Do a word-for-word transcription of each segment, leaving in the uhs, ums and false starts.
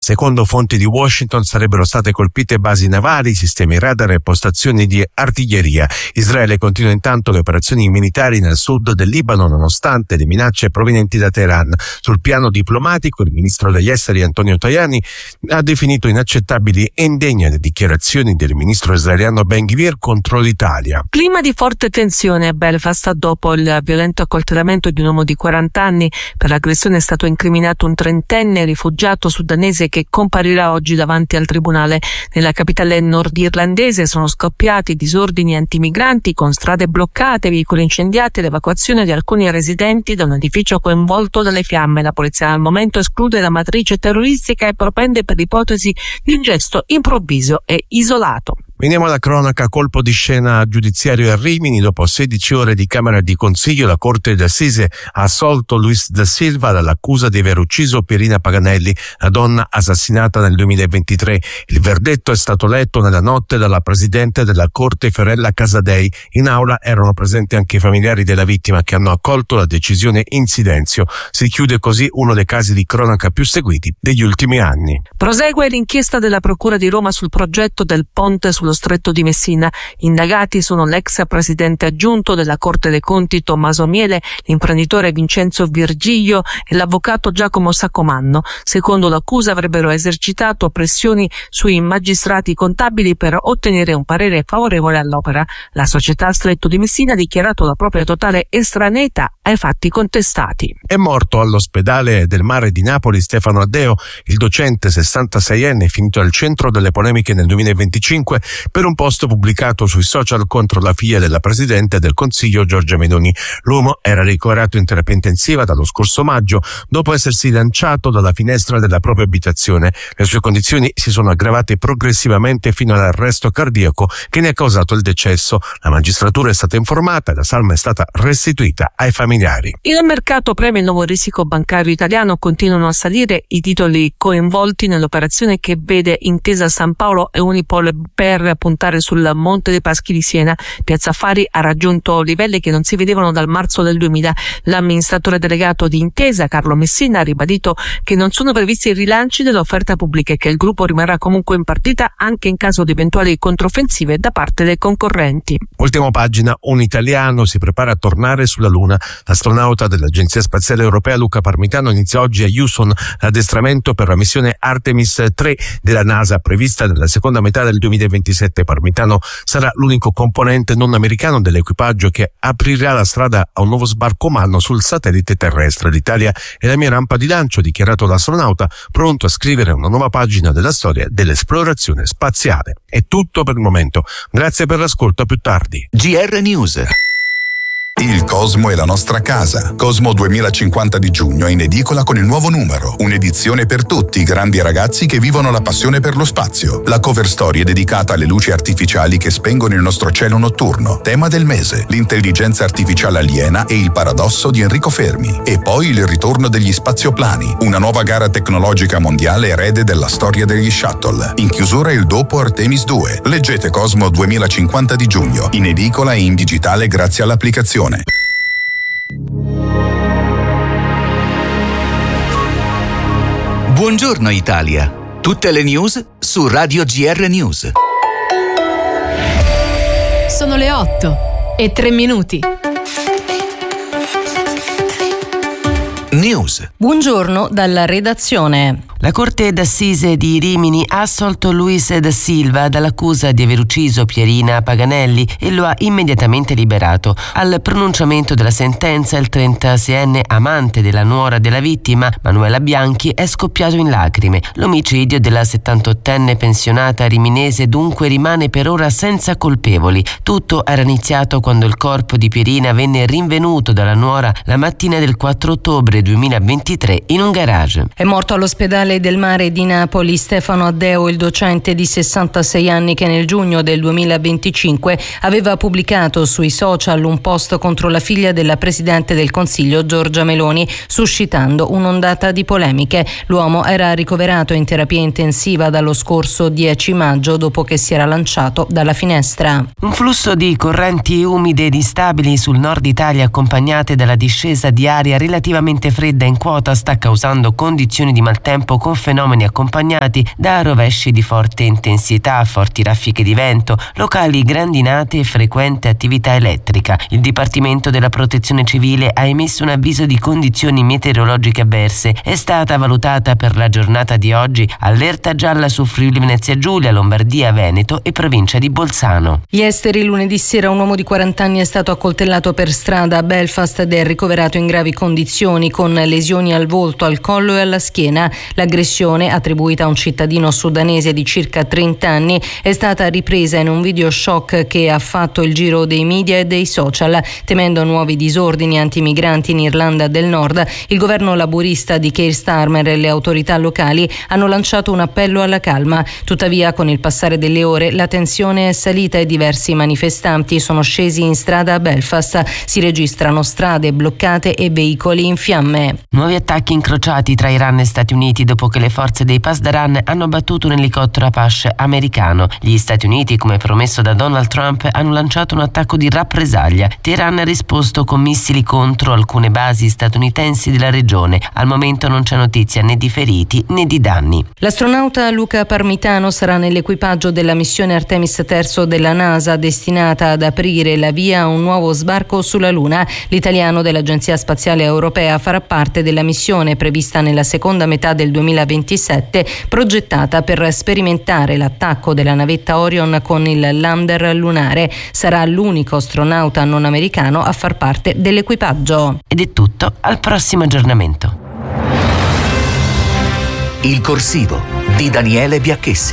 Secondo fonti di Washington sarebbero state colpite basi navali, sistemi radar e postazioni di artiglieria. Israele continua intanto le operazioni militari nel sud del Libano nonostante le minacce provenienti da Teheran. Sul piano diplomatico, il ministro degli esteri Antonio Tajani ha definito inaccettabili e indegne le dichiarazioni del ministro israeliano Ben Gvir contro l'Italia. Clima di forte tensione a Belfast dopo il violento accoltellamento di un uomo di quaranta anni. Per l'aggressione è stato incriminato un trentenne rifugiato sudanese che comparirà oggi davanti al tribunale. Nella capitale nordirlandese sono scoppiati disordini antimigranti con strade bloccate, veicoli incendiati e l'evacuazione di alcuni residenti da un edificio coinvolto dalle fiamme. La polizia al momento esclude la matrice terroristica e propende per l'ipotesi di un gesto improvviso e isolato. Veniamo alla cronaca. Colpo di scena giudiziario a Rimini. Dopo sedici ore di Camera di Consiglio, la Corte d'Assise ha assolto Luis da Silva dall'accusa di aver ucciso Pierina Paganelli, la donna assassinata nel duemilaventitré. Il verdetto è stato letto nella notte dalla Presidente della Corte Fiorella Casadei. In aula erano presenti anche i familiari della vittima che hanno accolto la decisione in silenzio. Si chiude così uno dei casi di cronaca più seguiti degli ultimi anni. Prosegue l'inchiesta della Procura di Roma sul progetto del ponte sullo Stretto di Messina. Indagati sono l'ex presidente aggiunto della Corte dei Conti Tommaso Miele, l'imprenditore Vincenzo Virgilio e l'avvocato Giacomo Saccomanno. Secondo l'accusa avrebbero esercitato pressioni sui magistrati contabili per ottenere un parere favorevole all'opera. La società Stretto di Messina ha dichiarato la propria totale estraneità ai fatti contestati. È morto all'ospedale del Mare di Napoli Stefano Addeo, il docente sessantaseienne finito al centro delle polemiche nel duemilaventicinque per un post pubblicato sui social contro la figlia della Presidente del Consiglio Giorgia Meloni. L'uomo era ricoverato in terapia intensiva dallo scorso maggio dopo essersi lanciato dalla finestra della propria abitazione. Le sue condizioni si sono aggravate progressivamente fino all'arresto cardiaco che ne ha causato il decesso. La magistratura è stata informata e la salma è stata restituita ai familiari. Il mercato preme il nuovo risico bancario italiano. Continuano a salire i titoli coinvolti nell'operazione che vede Intesa San Paolo e Unipol per puntare sul Monte dei Paschi di Siena. Piazza Affari ha raggiunto livelli che non si vedevano dal marzo del duemila. L'amministratore delegato di Intesa, Carlo Messina, ha ribadito che non sono previsti rilanci dell'offerta pubblica e che il gruppo rimarrà comunque in partita anche in caso di eventuali controffensive da parte dei concorrenti. Ultima pagina, un italiano si prepara a tornare sulla Luna. L'astronauta dell'Agenzia Spaziale Europea Luca Parmitano inizia oggi a Houston l'addestramento per la missione Artemis tre della NASA prevista nella seconda metà del duemilaventisette. Parmitano sarà l'unico componente non americano dell'equipaggio che aprirà la strada a un nuovo sbarco umano sul satellite terrestre. L'Italia è la mia rampa di lancio, ha dichiarato l'astronauta, pronto a scrivere una nuova pagina della storia dell'esplorazione spaziale. È tutto per il momento. Grazie per l'ascolto, a più tardi. G R News. Il Cosmo è la nostra casa. Cosmo duemilacinquanta di giugno è in edicola con il nuovo numero. Un'edizione per tutti i grandi ragazzi che vivono la passione per lo spazio. La cover story è dedicata alle luci artificiali che spengono il nostro cielo notturno. Tema del mese: l'intelligenza artificiale aliena e il paradosso di Enrico Fermi. E poi il ritorno degli spazioplani, una nuova gara tecnologica mondiale erede della storia degli shuttle. In chiusura il dopo Artemis due. Leggete Cosmo duemilacinquanta di giugno, in edicola e in digitale grazie all'applicazione. Buongiorno Italia. Tutte le news su Radio G R News. Sono le otto e tre minuti. News. Buongiorno dalla redazione. La Corte d'Assise di Rimini ha assolto Luis da Silva dall'accusa di aver ucciso Pierina Paganelli e lo ha immediatamente liberato. Al pronunciamento della sentenza, il trentaseienne amante della nuora della vittima, Manuela Bianchi, è scoppiato in lacrime. L'omicidio della settantottenne pensionata riminese dunque rimane per ora senza colpevoli. Tutto era iniziato quando il corpo di Pierina venne rinvenuto dalla nuora la mattina del quattro ottobre duemilaventitré in un garage. È morto all'ospedale del Mare di Napoli Stefano Addeo, il docente di sessantasei anni che nel giugno del duemilaventicinque aveva pubblicato sui social un post contro la figlia della Presidente del Consiglio Giorgia Meloni, suscitando un'ondata di polemiche. L'uomo era ricoverato in terapia intensiva dallo scorso dieci maggio dopo che si era lanciato dalla finestra. Un flusso di correnti umide ed instabili sul nord Italia, accompagnate dalla discesa di aria relativamente fredda in quota, sta causando condizioni di maltempo con fenomeni accompagnati da rovesci di forte intensità, forti raffiche di vento, locali grandinate e frequente attività elettrica. Il Dipartimento della Protezione Civile ha emesso un avviso di condizioni meteorologiche avverse. È stata valutata per la giornata di oggi allerta gialla su Friuli Venezia Giulia, Lombardia, Veneto e provincia di Bolzano. Gli esteri: lunedì sera un uomo di quaranta anni è stato accoltellato per strada a Belfast ed è ricoverato in gravi condizioni con lesioni al volto, al collo e alla schiena. L'aggressione, attribuita a un cittadino sudanese di circa trenta anni, è stata ripresa in un video shock che ha fatto il giro dei media e dei social. Temendo nuovi disordini antimigranti in Irlanda del Nord, il governo laburista di Keir Starmer e le autorità locali hanno lanciato un appello alla calma. Tuttavia, con il passare delle ore, la tensione è salita e diversi manifestanti sono scesi in strada a Belfast. Si registrano strade bloccate e veicoli in fiamme. Nuovi attacchi incrociati tra Iran e Stati Uniti dopo che le forze dei Pasdaran hanno abbattuto un elicottero Apache americano. Gli Stati Uniti, come promesso da Donald Trump, hanno lanciato un attacco di rappresaglia. Teheran ha risposto con missili contro alcune basi statunitensi della regione. Al momento non c'è notizia né di feriti né di danni. L'astronauta Luca Parmitano sarà nell'equipaggio della missione Artemis terzo della NASA, destinata ad aprire la via a un nuovo sbarco sulla Luna. L'italiano dell'Agenzia Spaziale Europea farà parte della missione prevista nella seconda metà del duemilaventisette, progettata per sperimentare l'attacco della navetta Orion con il lander lunare. Sarà l'unico astronauta non americano a far parte dell'equipaggio. Ed è tutto, al prossimo aggiornamento. Il corsivo di Daniele Biacchessi.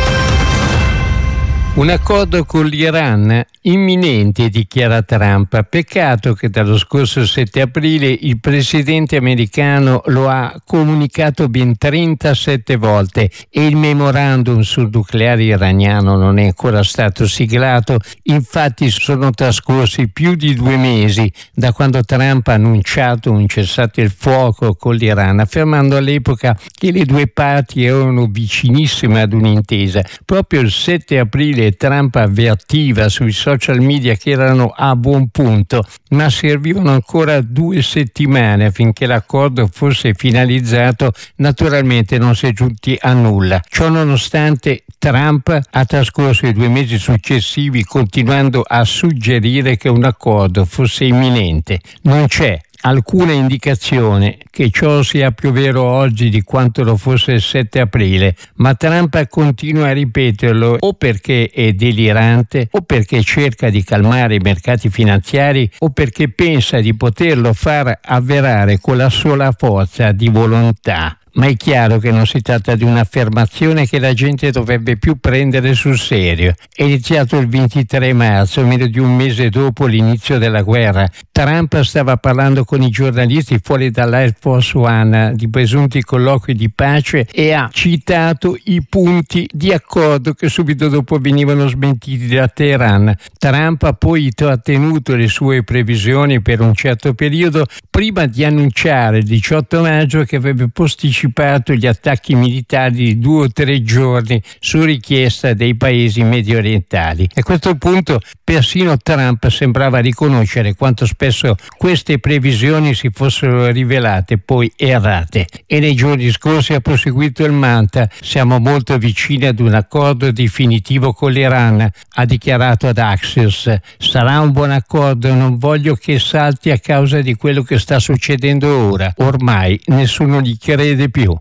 Un accordo con l'Iran imminente, dichiara Trump. Peccato che dallo scorso sette aprile il presidente americano lo ha comunicato ben trentasette volte e il memorandum sul nucleare iraniano non è ancora stato siglato. Infatti sono trascorsi più di due mesi da quando Trump ha annunciato un cessate il fuoco con l'Iran, affermando all'epoca che le due parti erano vicinissime ad un'intesa. Proprio il sette aprile Trump avvertiva sui social media che erano a buon punto, ma servivano ancora due settimane affinché l'accordo fosse finalizzato. Naturalmente non si è giunti a nulla. Ciò nonostante, Trump ha trascorso i due mesi successivi continuando a suggerire che un accordo fosse imminente. Non c'è alcuna indicazione che ciò sia più vero oggi di quanto lo fosse il sette aprile, ma Trump continua a ripeterlo o perché è delirante, o perché cerca di calmare i mercati finanziari, o perché pensa di poterlo far avverare con la sola forza di volontà. Ma è chiaro che non si tratta di un'affermazione che la gente dovrebbe più prendere sul serio. È iniziato il ventitré marzo, meno di un mese dopo l'inizio della guerra. Trump stava parlando con i giornalisti fuori dall'Air Force One di presunti colloqui di pace e ha citato i punti di accordo che subito dopo venivano smentiti da Teheran. Trump ha poi trattenuto le sue previsioni per un certo periodo prima di annunciare il diciotto maggio che avrebbe posticipato gli attacchi militari di due o tre giorni su richiesta dei paesi medio orientali. A questo punto persino Trump sembrava riconoscere quanto spesso queste previsioni si fossero rivelate poi errate, e nei giorni scorsi ha proseguito il mantra: siamo molto vicini ad un accordo definitivo con l'Iran, ha dichiarato ad Axios. Sarà un buon accordo, non voglio che salti a causa di quello che sta succedendo ora. Ormai nessuno gli crede più.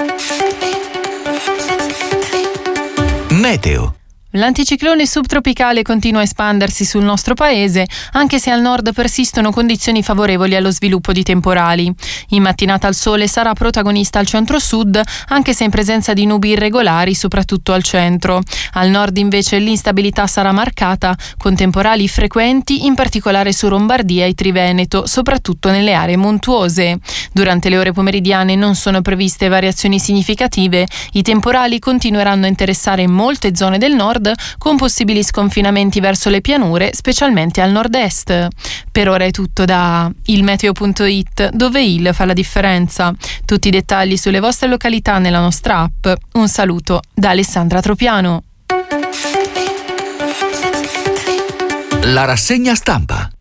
Meteo. L'anticiclone subtropicale continua a espandersi sul nostro paese, anche se al nord persistono condizioni favorevoli allo sviluppo di temporali. In mattinata il sole sarà protagonista al centro-sud, anche se in presenza di nubi irregolari, soprattutto al centro. Al nord invece l'instabilità sarà marcata, con temporali frequenti, in particolare su Lombardia e Triveneto, soprattutto nelle aree montuose. Durante le ore pomeridiane non sono previste variazioni significative. I temporali continueranno a interessare molte zone del nord, con possibili sconfinamenti verso le pianure, specialmente al nord-est. Per ora è tutto da il meteo punto it, dove il fa la differenza. Tutti i dettagli sulle vostre località nella nostra app. Un saluto da Alessandra Tropiano. La rassegna stampa.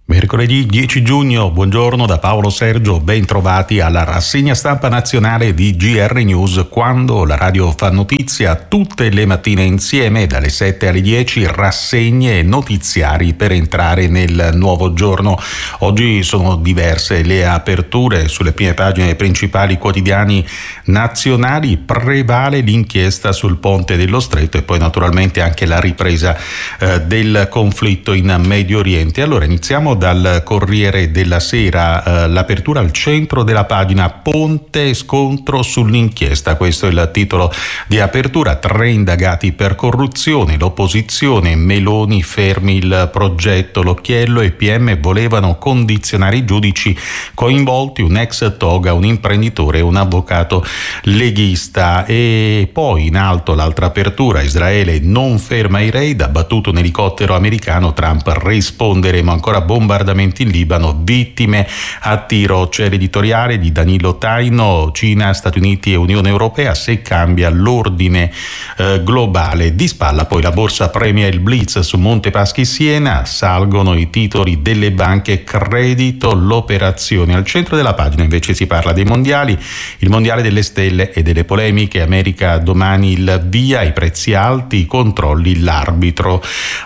Mercoledì dieci giugno, buongiorno da Paolo Sergio, ben trovati alla rassegna stampa nazionale di G R News, quando la radio fa notizia tutte le mattine insieme dalle sette alle dieci, rassegne e notiziari per entrare nel nuovo giorno. Oggi sono diverse le aperture sulle prime pagine dei principali quotidiani nazionali, prevale l'inchiesta sul ponte dello Stretto e poi naturalmente anche la ripresa eh, del conflitto in Medio Oriente. Allora iniziamo dal Corriere della Sera, eh, l'apertura al centro della pagina, ponte scontro sull'inchiesta, questo è il titolo di apertura, tre indagati per corruzione, l'opposizione, Meloni fermi il progetto, l'occhiello e P M volevano condizionare i giudici coinvolti, un ex toga, un imprenditore e un avvocato leghista. E poi in alto l'altra apertura, Israele non ferma i raid, abbattuto un elicottero americano, Trump risponderemo, ancora bombardamenti in Libano, vittime a tiro. C'è l'editoriale di Danilo Taino, Cina, Stati Uniti e Unione Europea, se cambia l'ordine eh, globale. Di spalla poi la borsa premia il blitz su Monte Paschi Siena, salgono i titoli delle banche, credito, l'operazione. Al centro della pagina invece si parla dei mondiali, il mondiale delle stelle e delle polemiche, America domani il via, i prezzi alti, i controlli, l'arbitro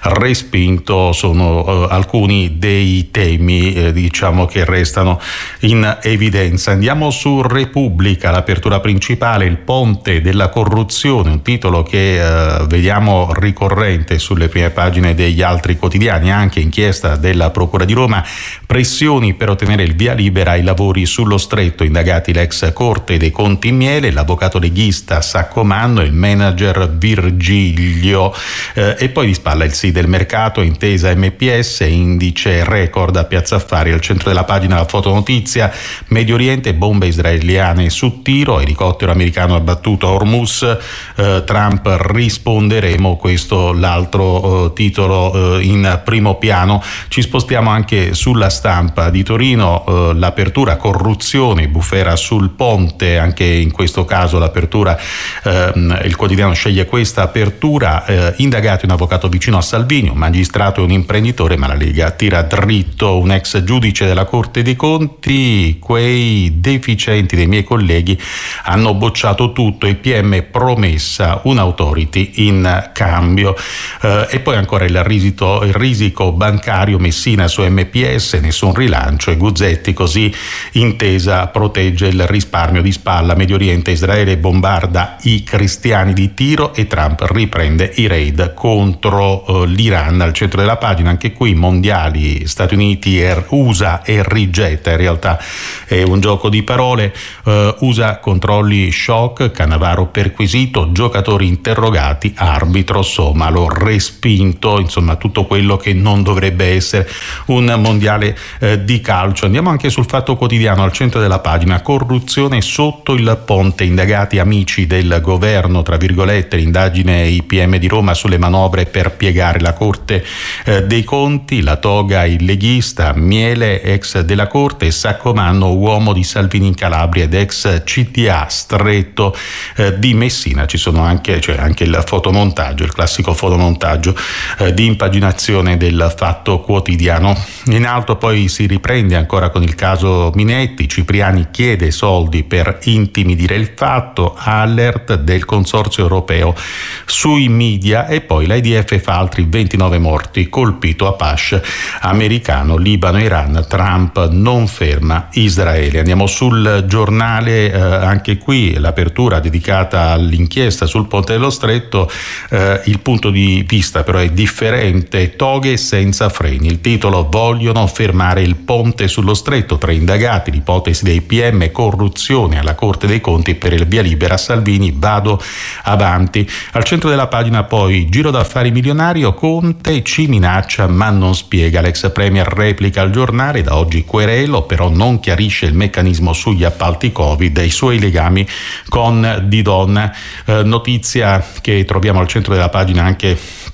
respinto, sono eh, alcuni dei temi eh, diciamo che restano in evidenza. Andiamo su Repubblica, l'apertura principale, il ponte della corruzione, un titolo che eh, vediamo ricorrente sulle prime pagine degli altri quotidiani, anche inchiesta della Procura di Roma, pressioni per ottenere il via libera ai lavori sullo Stretto, indagati l'ex Corte dei Conti in Miele, l'avvocato leghista Saccomanno, il manager Virgilio eh, e poi di spalla il sì del mercato, intesa M P S, indice record a Piazza Affari. Al centro della pagina la fotonotizia, Medio Oriente, bombe israeliane su tiro, elicottero americano abbattuto a Hormuz, eh, Trump risponderemo, questo l'altro eh, titolo eh, in primo piano. Ci spostiamo anche sulla Stampa di Torino, eh, l'apertura corruzione, bufera sul ponte, anche in questo caso l'apertura, eh, il quotidiano sceglie questa apertura, eh, indagato un avvocato vicino a Salvini, un magistrato e un imprenditore, ma la Lega tira dritto un ex giudice della Corte dei Conti, quei deficienti dei miei colleghi hanno bocciato tutto, i P M promessa un'autority in cambio. Eh, e poi ancora il, risito, il risico bancario, Messina su M P S, nessun rilancio e Guzzetti, così intesa protegge il risparmio. Di spalla Medio Oriente, Israele bombarda i cristiani di tiro e Trump riprende i raid contro eh, l'Iran. Al centro della pagina anche qui mondiali, Stati Uniti e U S A e rigetta, in realtà è un gioco di parole, uh, U S A controlli shock, Cannavaro perquisito, giocatori interrogati, arbitro somalo respinto, insomma tutto quello che non dovrebbe essere un mondiale eh, di calcio. Andiamo anche sul Fatto Quotidiano, al centro della pagina, corruzione sotto il ponte, indagati amici del governo, tra virgolette, l'indagine I P M di Roma sulle manovre per piegare la Corte eh, dei Conti, la toga il leghista, Miele ex della Corte, Saccomanno uomo di Salvini in Calabria ed ex C T A stretto eh, di Messina. Ci sono anche, cioè anche il fotomontaggio, il classico fotomontaggio eh, di impaginazione del Fatto Quotidiano. In alto poi si riprende ancora con il caso Minetti, Cipriani chiede soldi per intimidire il Fatto, alert del Consorzio Europeo sui media e poi l'A D F fa altri ventinove morti, colpito a Pash americano, Libano e Iran, Trump non ferma Israele. Andiamo sul Giornale, eh, anche qui l'apertura dedicata all'inchiesta sul ponte dello Stretto, eh, il punto di vista però è differente, toghe senza freni, il titolo vogliono fermare il ponte sullo Stretto, tre indagati, l'ipotesi dei P M, corruzione alla Corte dei Conti per il via libera a Salvini, vado avanti. Al centro della pagina poi giro d'affari milionario, Conte ci minaccia ma non spiega, l'ex premier replica al Giornale, da oggi querelo, però non chiarisce il meccanismo sugli appalti Covid e i suoi legami con Didon. Eh, notizia che troviamo al centro della pagina anche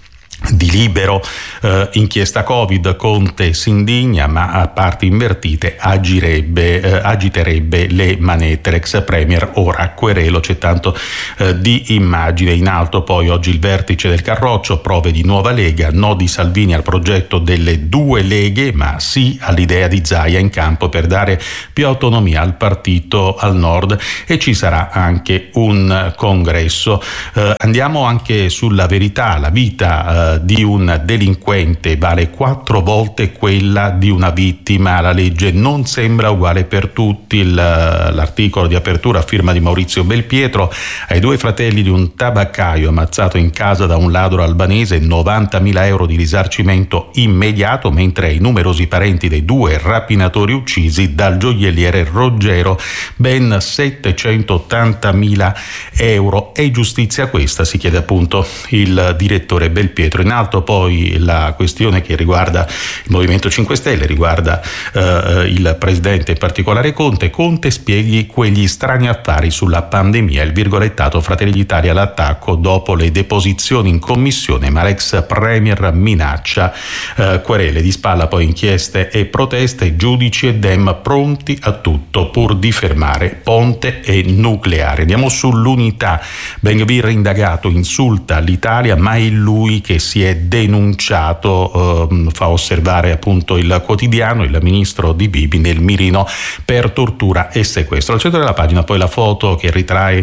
di Libero, eh, inchiesta Covid, Conte si indigna ma a parti invertite agirebbe, eh, agiterebbe le manette, l'ex premier ora querelo, c'è tanto eh, di immagine in alto. Poi oggi il vertice del Carroccio, prove di nuova Lega, no di Salvini al progetto delle due leghe ma sì all'idea di Zaia in campo per dare più autonomia al partito al nord, e ci sarà anche un congresso. Eh, andiamo anche sulla Verità, la vita eh, di un delinquente vale quattro volte quella di una vittima, la legge non sembra uguale per tutti. Il, l'articolo di apertura a firma di Maurizio Belpietro: ai due fratelli di un tabaccaio ammazzato in casa da un ladro albanese novantamila euro di risarcimento immediato, mentre ai numerosi parenti dei due rapinatori uccisi dal gioielliere Roggero ben settecentottantamila euro. È giustizia questa? Si chiede appunto il direttore Belpietro. In alto poi la questione che riguarda il Movimento cinque Stelle, riguarda eh, il presidente, in particolare Conte. Conte spieghi quegli strani affari sulla pandemia, il virgolettato Fratelli d'Italia all'attacco dopo le deposizioni in commissione, ma l'ex premier minaccia eh, querele. Di spalla poi inchieste e proteste, giudici e Dem pronti a tutto pur di fermare ponte e nucleare. Andiamo sull'Unità. Ben Gvir indagato, insulta l'Italia ma è lui che si è denunciato, eh, fa osservare appunto il quotidiano, il ministro Di Bibi nel mirino per tortura e sequestro. Al centro della pagina poi la foto che ritrae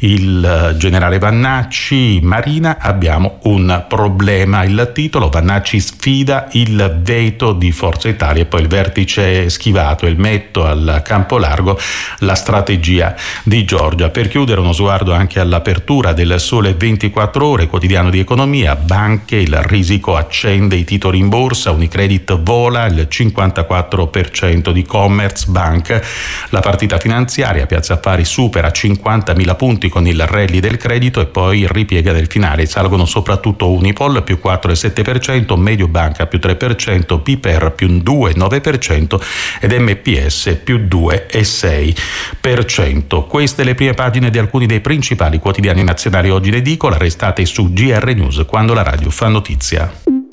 il generale Vannacci. Marina, abbiamo un problema, il titolo: Vannacci sfida il veto di Forza Italia, e poi il vertice schivato, il metto al campo largo, la strategia di Giorgia. Per chiudere uno sguardo anche all'apertura del Sole ventiquattro Ore, quotidiano di economia. Banche, il risico accende i titoli in borsa, Unicredit vola il cinquantaquattro per cento di Commerzbank. La partita finanziaria, Piazza Affari supera cinquantamila punti con il rally del credito e poi ripiega del finale. Salgono soprattutto Unipol più quattro virgola sette per cento, Mediobanca più tre per cento, Piper più due virgola nove per cento ed M P S più due virgola sei per cento. Queste le prime pagine di alcuni dei principali quotidiani nazionali oggi in edicola. Restate su G R News, quando la radio fa notizia.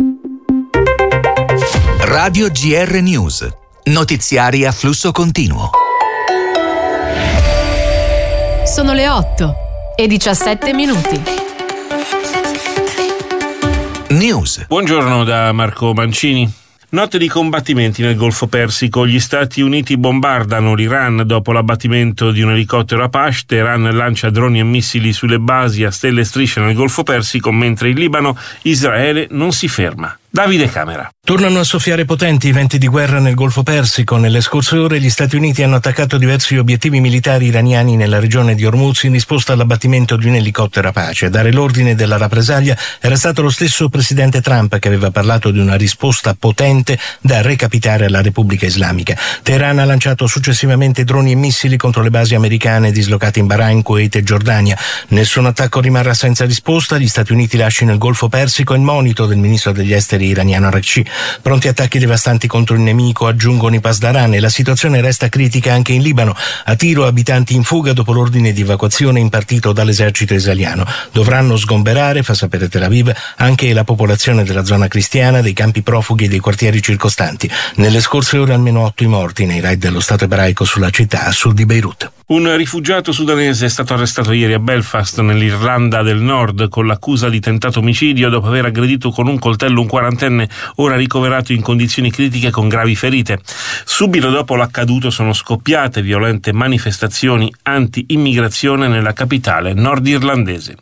Radio G R News, notiziari a flusso continuo. Sono le otto e diciassette minuti. News. Buongiorno da Marco Mancini. Notte di combattimenti nel Golfo Persico. Gli Stati Uniti bombardano l'Iran dopo l'abbattimento di un elicottero Apache. Teheran lancia droni e missili sulle basi a stelle e strisce nel Golfo Persico, mentre in Libano Israele non si ferma. Davide Camera. Tornano a soffiare potenti i venti di guerra nel Golfo Persico. Nelle scorse ore gli Stati Uniti hanno attaccato diversi obiettivi militari iraniani nella regione di Hormuz in risposta all'abbattimento di un elicottero Apache. A dare l'ordine della rappresaglia era stato lo stesso presidente Trump, che aveva parlato di una risposta potente da recapitare alla Repubblica Islamica. Teheran ha lanciato successivamente droni e missili contro le basi americane dislocate in Bahrain, Kuwait e Giordania. Nessun attacco rimarrà senza risposta. Gli Stati Uniti lasciano il Golfo Persico, il monito del ministro degli esteri iraniano Araghchi. Pronti attacchi devastanti contro il nemico, aggiungono i Pasdaran, e la situazione resta critica anche in Libano. A Tiro abitanti in fuga dopo l'ordine di evacuazione impartito dall'esercito israeliano. Dovranno sgomberare, fa sapere Tel Aviv, anche la popolazione della zona cristiana, dei campi profughi e dei quartieri circostanti. Nelle scorse ore almeno otto i morti nei raid dello Stato ebraico sulla città a sud di Beirut. Un rifugiato sudanese è stato arrestato ieri a Belfast, nell'Irlanda del Nord, con l'accusa di tentato omicidio dopo aver aggredito con un coltello un quarantenne, ora ricoverato in condizioni critiche con gravi ferite. Subito dopo l'accaduto sono scoppiate violente manifestazioni anti-immigrazione nella capitale nordirlandese.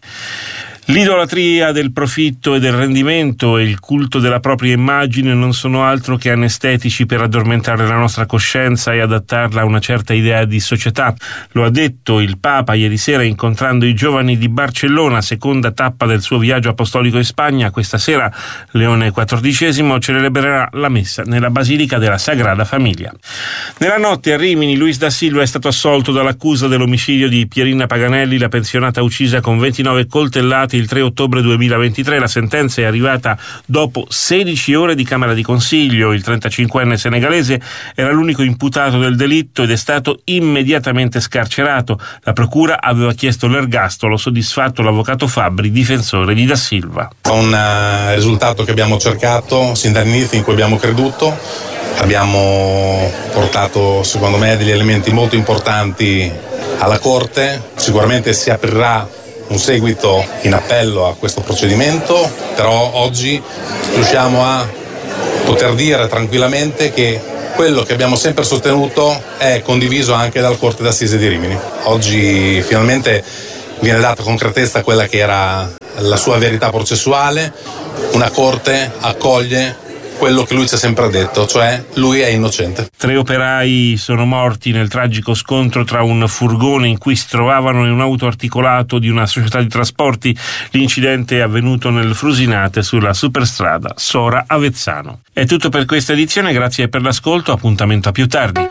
L'idolatria del profitto e del rendimento e il culto della propria immagine non sono altro che anestetici per addormentare la nostra coscienza e adattarla a una certa idea di società. Lo ha detto il Papa ieri sera incontrando i giovani di Barcellona, seconda tappa del suo viaggio apostolico in Spagna. Questa sera Leone quattordicesimo celebrerà la messa nella Basilica della Sagrada Famiglia. Nella notte a Rimini Luis da Silva è stato assolto dall'accusa dell'omicidio di Pierina Paganelli, la pensionata uccisa con ventinove coltellate il tre ottobre duemilaventitré. La sentenza è arrivata dopo sedici ore di Camera di Consiglio. Il trentacinquenne senegalese era l'unico imputato del delitto ed è stato immediatamente scarcerato. La procura aveva chiesto l'ergastolo, soddisfatto l'avvocato Fabbri, difensore di Da Silva. Un uh, risultato che abbiamo cercato sin dall'inizio, in cui abbiamo creduto. Abbiamo portato, secondo me, degli elementi molto importanti alla Corte. Sicuramente si aprirà un seguito in appello a questo procedimento, però oggi riusciamo a poter dire tranquillamente che quello che abbiamo sempre sostenuto è condiviso anche dalla Corte d'Assise di Rimini. Oggi finalmente viene data concretezza a quella che era la sua verità processuale. Una Corte accoglie quello che lui ci ha sempre detto, cioè lui è innocente. Tre operai sono morti nel tragico scontro tra un furgone in cui si trovavano e un auto articolato di una società di trasporti. L'incidente è avvenuto nel Frusinate sulla superstrada Sora-Avezzano. È tutto per questa edizione, grazie per l'ascolto, appuntamento a più tardi.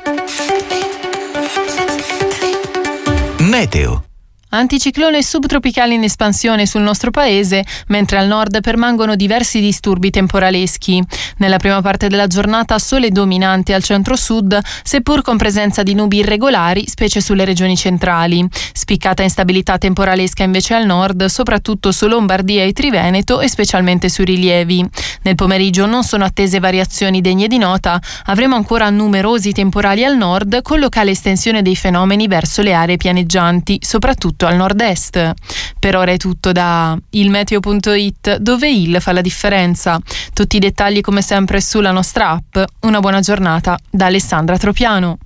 Meteo. Anticiclone subtropicale in espansione sul nostro paese, mentre al nord permangono diversi disturbi temporaleschi. Nella prima parte della giornata sole dominante al centro-sud, seppur con presenza di nubi irregolari, specie sulle regioni centrali. Spiccata instabilità temporalesca invece al nord, soprattutto su Lombardia e Triveneto e specialmente sui rilievi. Nel pomeriggio non sono attese variazioni degne di nota, avremo ancora numerosi temporali al nord con locale estensione dei fenomeni verso le aree pianeggianti, soprattutto al nord-est. Per ora è tutto da il meteo punto it, dove il fa la differenza. Tutti i dettagli come sempre sulla nostra app. Una buona giornata da Alessandra Tropiano.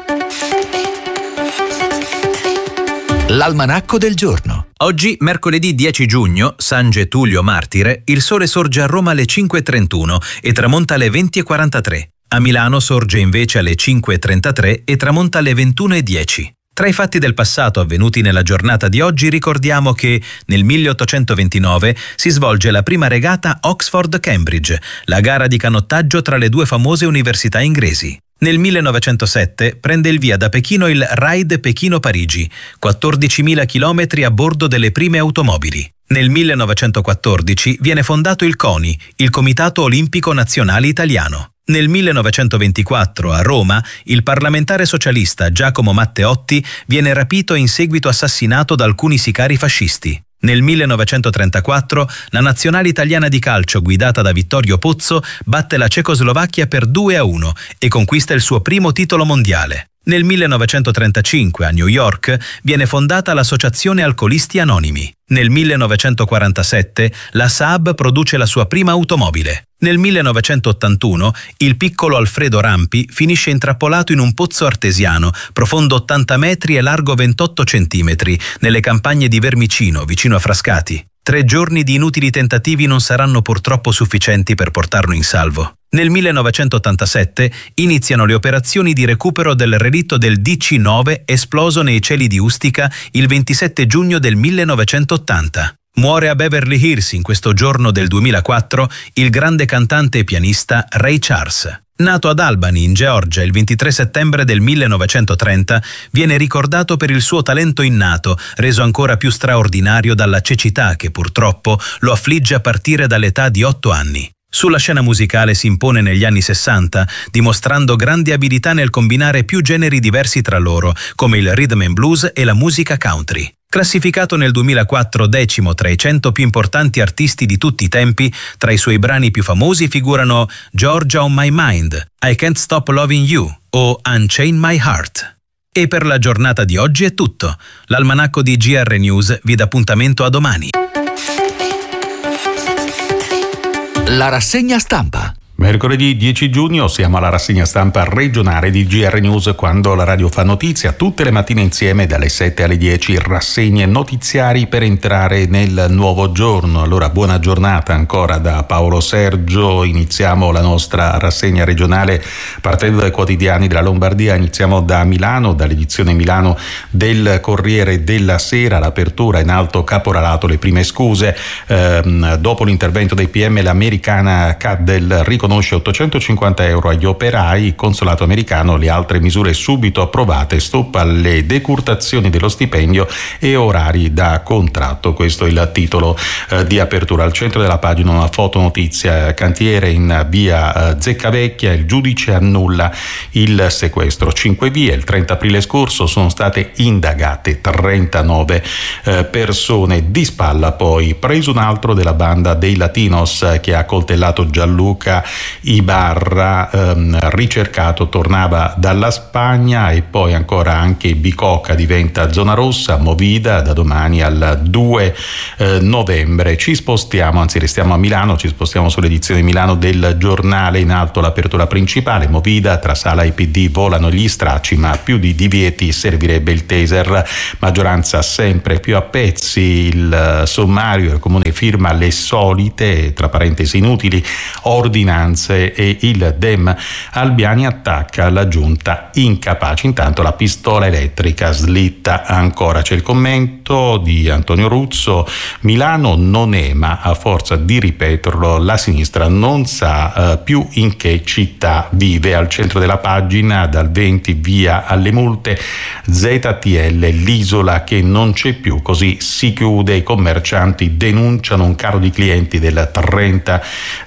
L'almanacco del giorno. Oggi, mercoledì dieci giugno, San Getulio Martire, il sole sorge a Roma alle cinque e trentuno e tramonta alle venti e quarantatré. A Milano sorge invece alle cinque e trentatré e tramonta alle ventuno e dieci. Tra i fatti del passato avvenuti nella giornata di oggi ricordiamo che nel milleottocentoventinove si svolge la prima regata Oxford-Cambridge, la gara di canottaggio tra le due famose università inglesi. Nel millenovecentosette prende il via da Pechino il Ride Pechino-Parigi, quattordicimila chilometri a bordo delle prime automobili. Nel millenovecentoquattordici viene fondato il CONI, il Comitato Olimpico Nazionale Italiano. Nel millenovecentoventiquattro a Roma il parlamentare socialista Giacomo Matteotti viene rapito e in seguito assassinato da alcuni sicari fascisti. Nel millenovecentotrentaquattro la nazionale italiana di calcio guidata da Vittorio Pozzo batte la Cecoslovacchia per due a uno e conquista il suo primo titolo mondiale. Nel millenovecentotrentacinque a New York viene fondata l'Associazione Alcolisti Anonimi. Nel millenovecentoquarantasette la Saab produce la sua prima automobile. Nel millenovecentottantuno il piccolo Alfredo Rampi finisce intrappolato in un pozzo artesiano, profondo ottanta metri e largo ventotto centimetri, nelle campagne di Vermicino, vicino a Frascati. Tre giorni di inutili tentativi non saranno purtroppo sufficienti per portarlo in salvo. Nel millenovecentottantasette iniziano le operazioni di recupero del relitto del D C nove esploso nei cieli di Ustica il ventisette giugno del millenovecentottanta. Muore a Beverly Hills in questo giorno del duemilaquattro il grande cantante e pianista Ray Charles. Nato ad Albany, in Georgia, il ventitré settembre del millenovecentotrenta, viene ricordato per il suo talento innato, reso ancora più straordinario dalla cecità che purtroppo lo affligge a partire dall'età di otto anni. Sulla scena musicale si impone negli anni sessanta, dimostrando grandi abilità nel combinare più generi diversi tra loro, come il rhythm and blues e la musica country. Classificato nel duemilaquattro decimo tra i cento più importanti artisti di tutti i tempi, tra i suoi brani più famosi figurano Georgia on My Mind, I Can't Stop Loving You o Unchain My Heart. E per la giornata di oggi è tutto. L'almanacco di G R News vi dà appuntamento a domani. La rassegna stampa. Mercoledì dieci giugno siamo alla rassegna stampa regionale di G R News, quando la radio fa notizia tutte le mattine insieme dalle sette alle dieci, rassegne notiziari per entrare nel nuovo giorno. Allora buona giornata ancora da Paolo Sergio. Iniziamo la nostra rassegna regionale partendo dai quotidiani della Lombardia. Iniziamo da Milano, dall'edizione Milano del Corriere della Sera. L'apertura in alto caporalato, le prime scuse ehm, dopo l'intervento dei P M. L'americana cadde il riconoscimento riconosce ottocentocinquanta euro agli operai, il consolato americano le altre misure subito approvate, stop alle decurtazioni dello stipendio e orari da contratto. Questo è il titolo eh, di apertura. Al centro della pagina una fotonotizia: cantiere in via eh, Zeccavecchia, il giudice annulla il sequestro. Cinque vie, il trenta aprile scorso sono state indagate trentanove eh, persone. Di spalla poi preso un altro della banda dei Latinos che ha coltellato Gianluca Ibarra, ehm, ricercato, tornava dalla Spagna. E poi ancora anche Bicocca diventa zona rossa, Movida da domani al due eh, novembre. Ci spostiamo, anzi restiamo a Milano, ci spostiamo sull'edizione Milano del Giornale. In alto l'apertura principale: Movida, tra Sala e P D volano gli stracci, ma più di divieti servirebbe il taser. Maggioranza sempre più a pezzi, il sommario, il comune firma le solite, tra parentesi inutili, ordinanze e il Dem Albiani attacca la giunta incapace. Intanto la pistola elettrica slitta ancora. C'è il commento di Antonio Ruzzo: Milano non è, ma a forza di ripeterlo la sinistra non sa uh, più in che città vive. Al centro della pagina, dal venti via alle multe, Z T L, l'isola che non c'è più, così si chiude. I commercianti denunciano un calo di clienti del trenta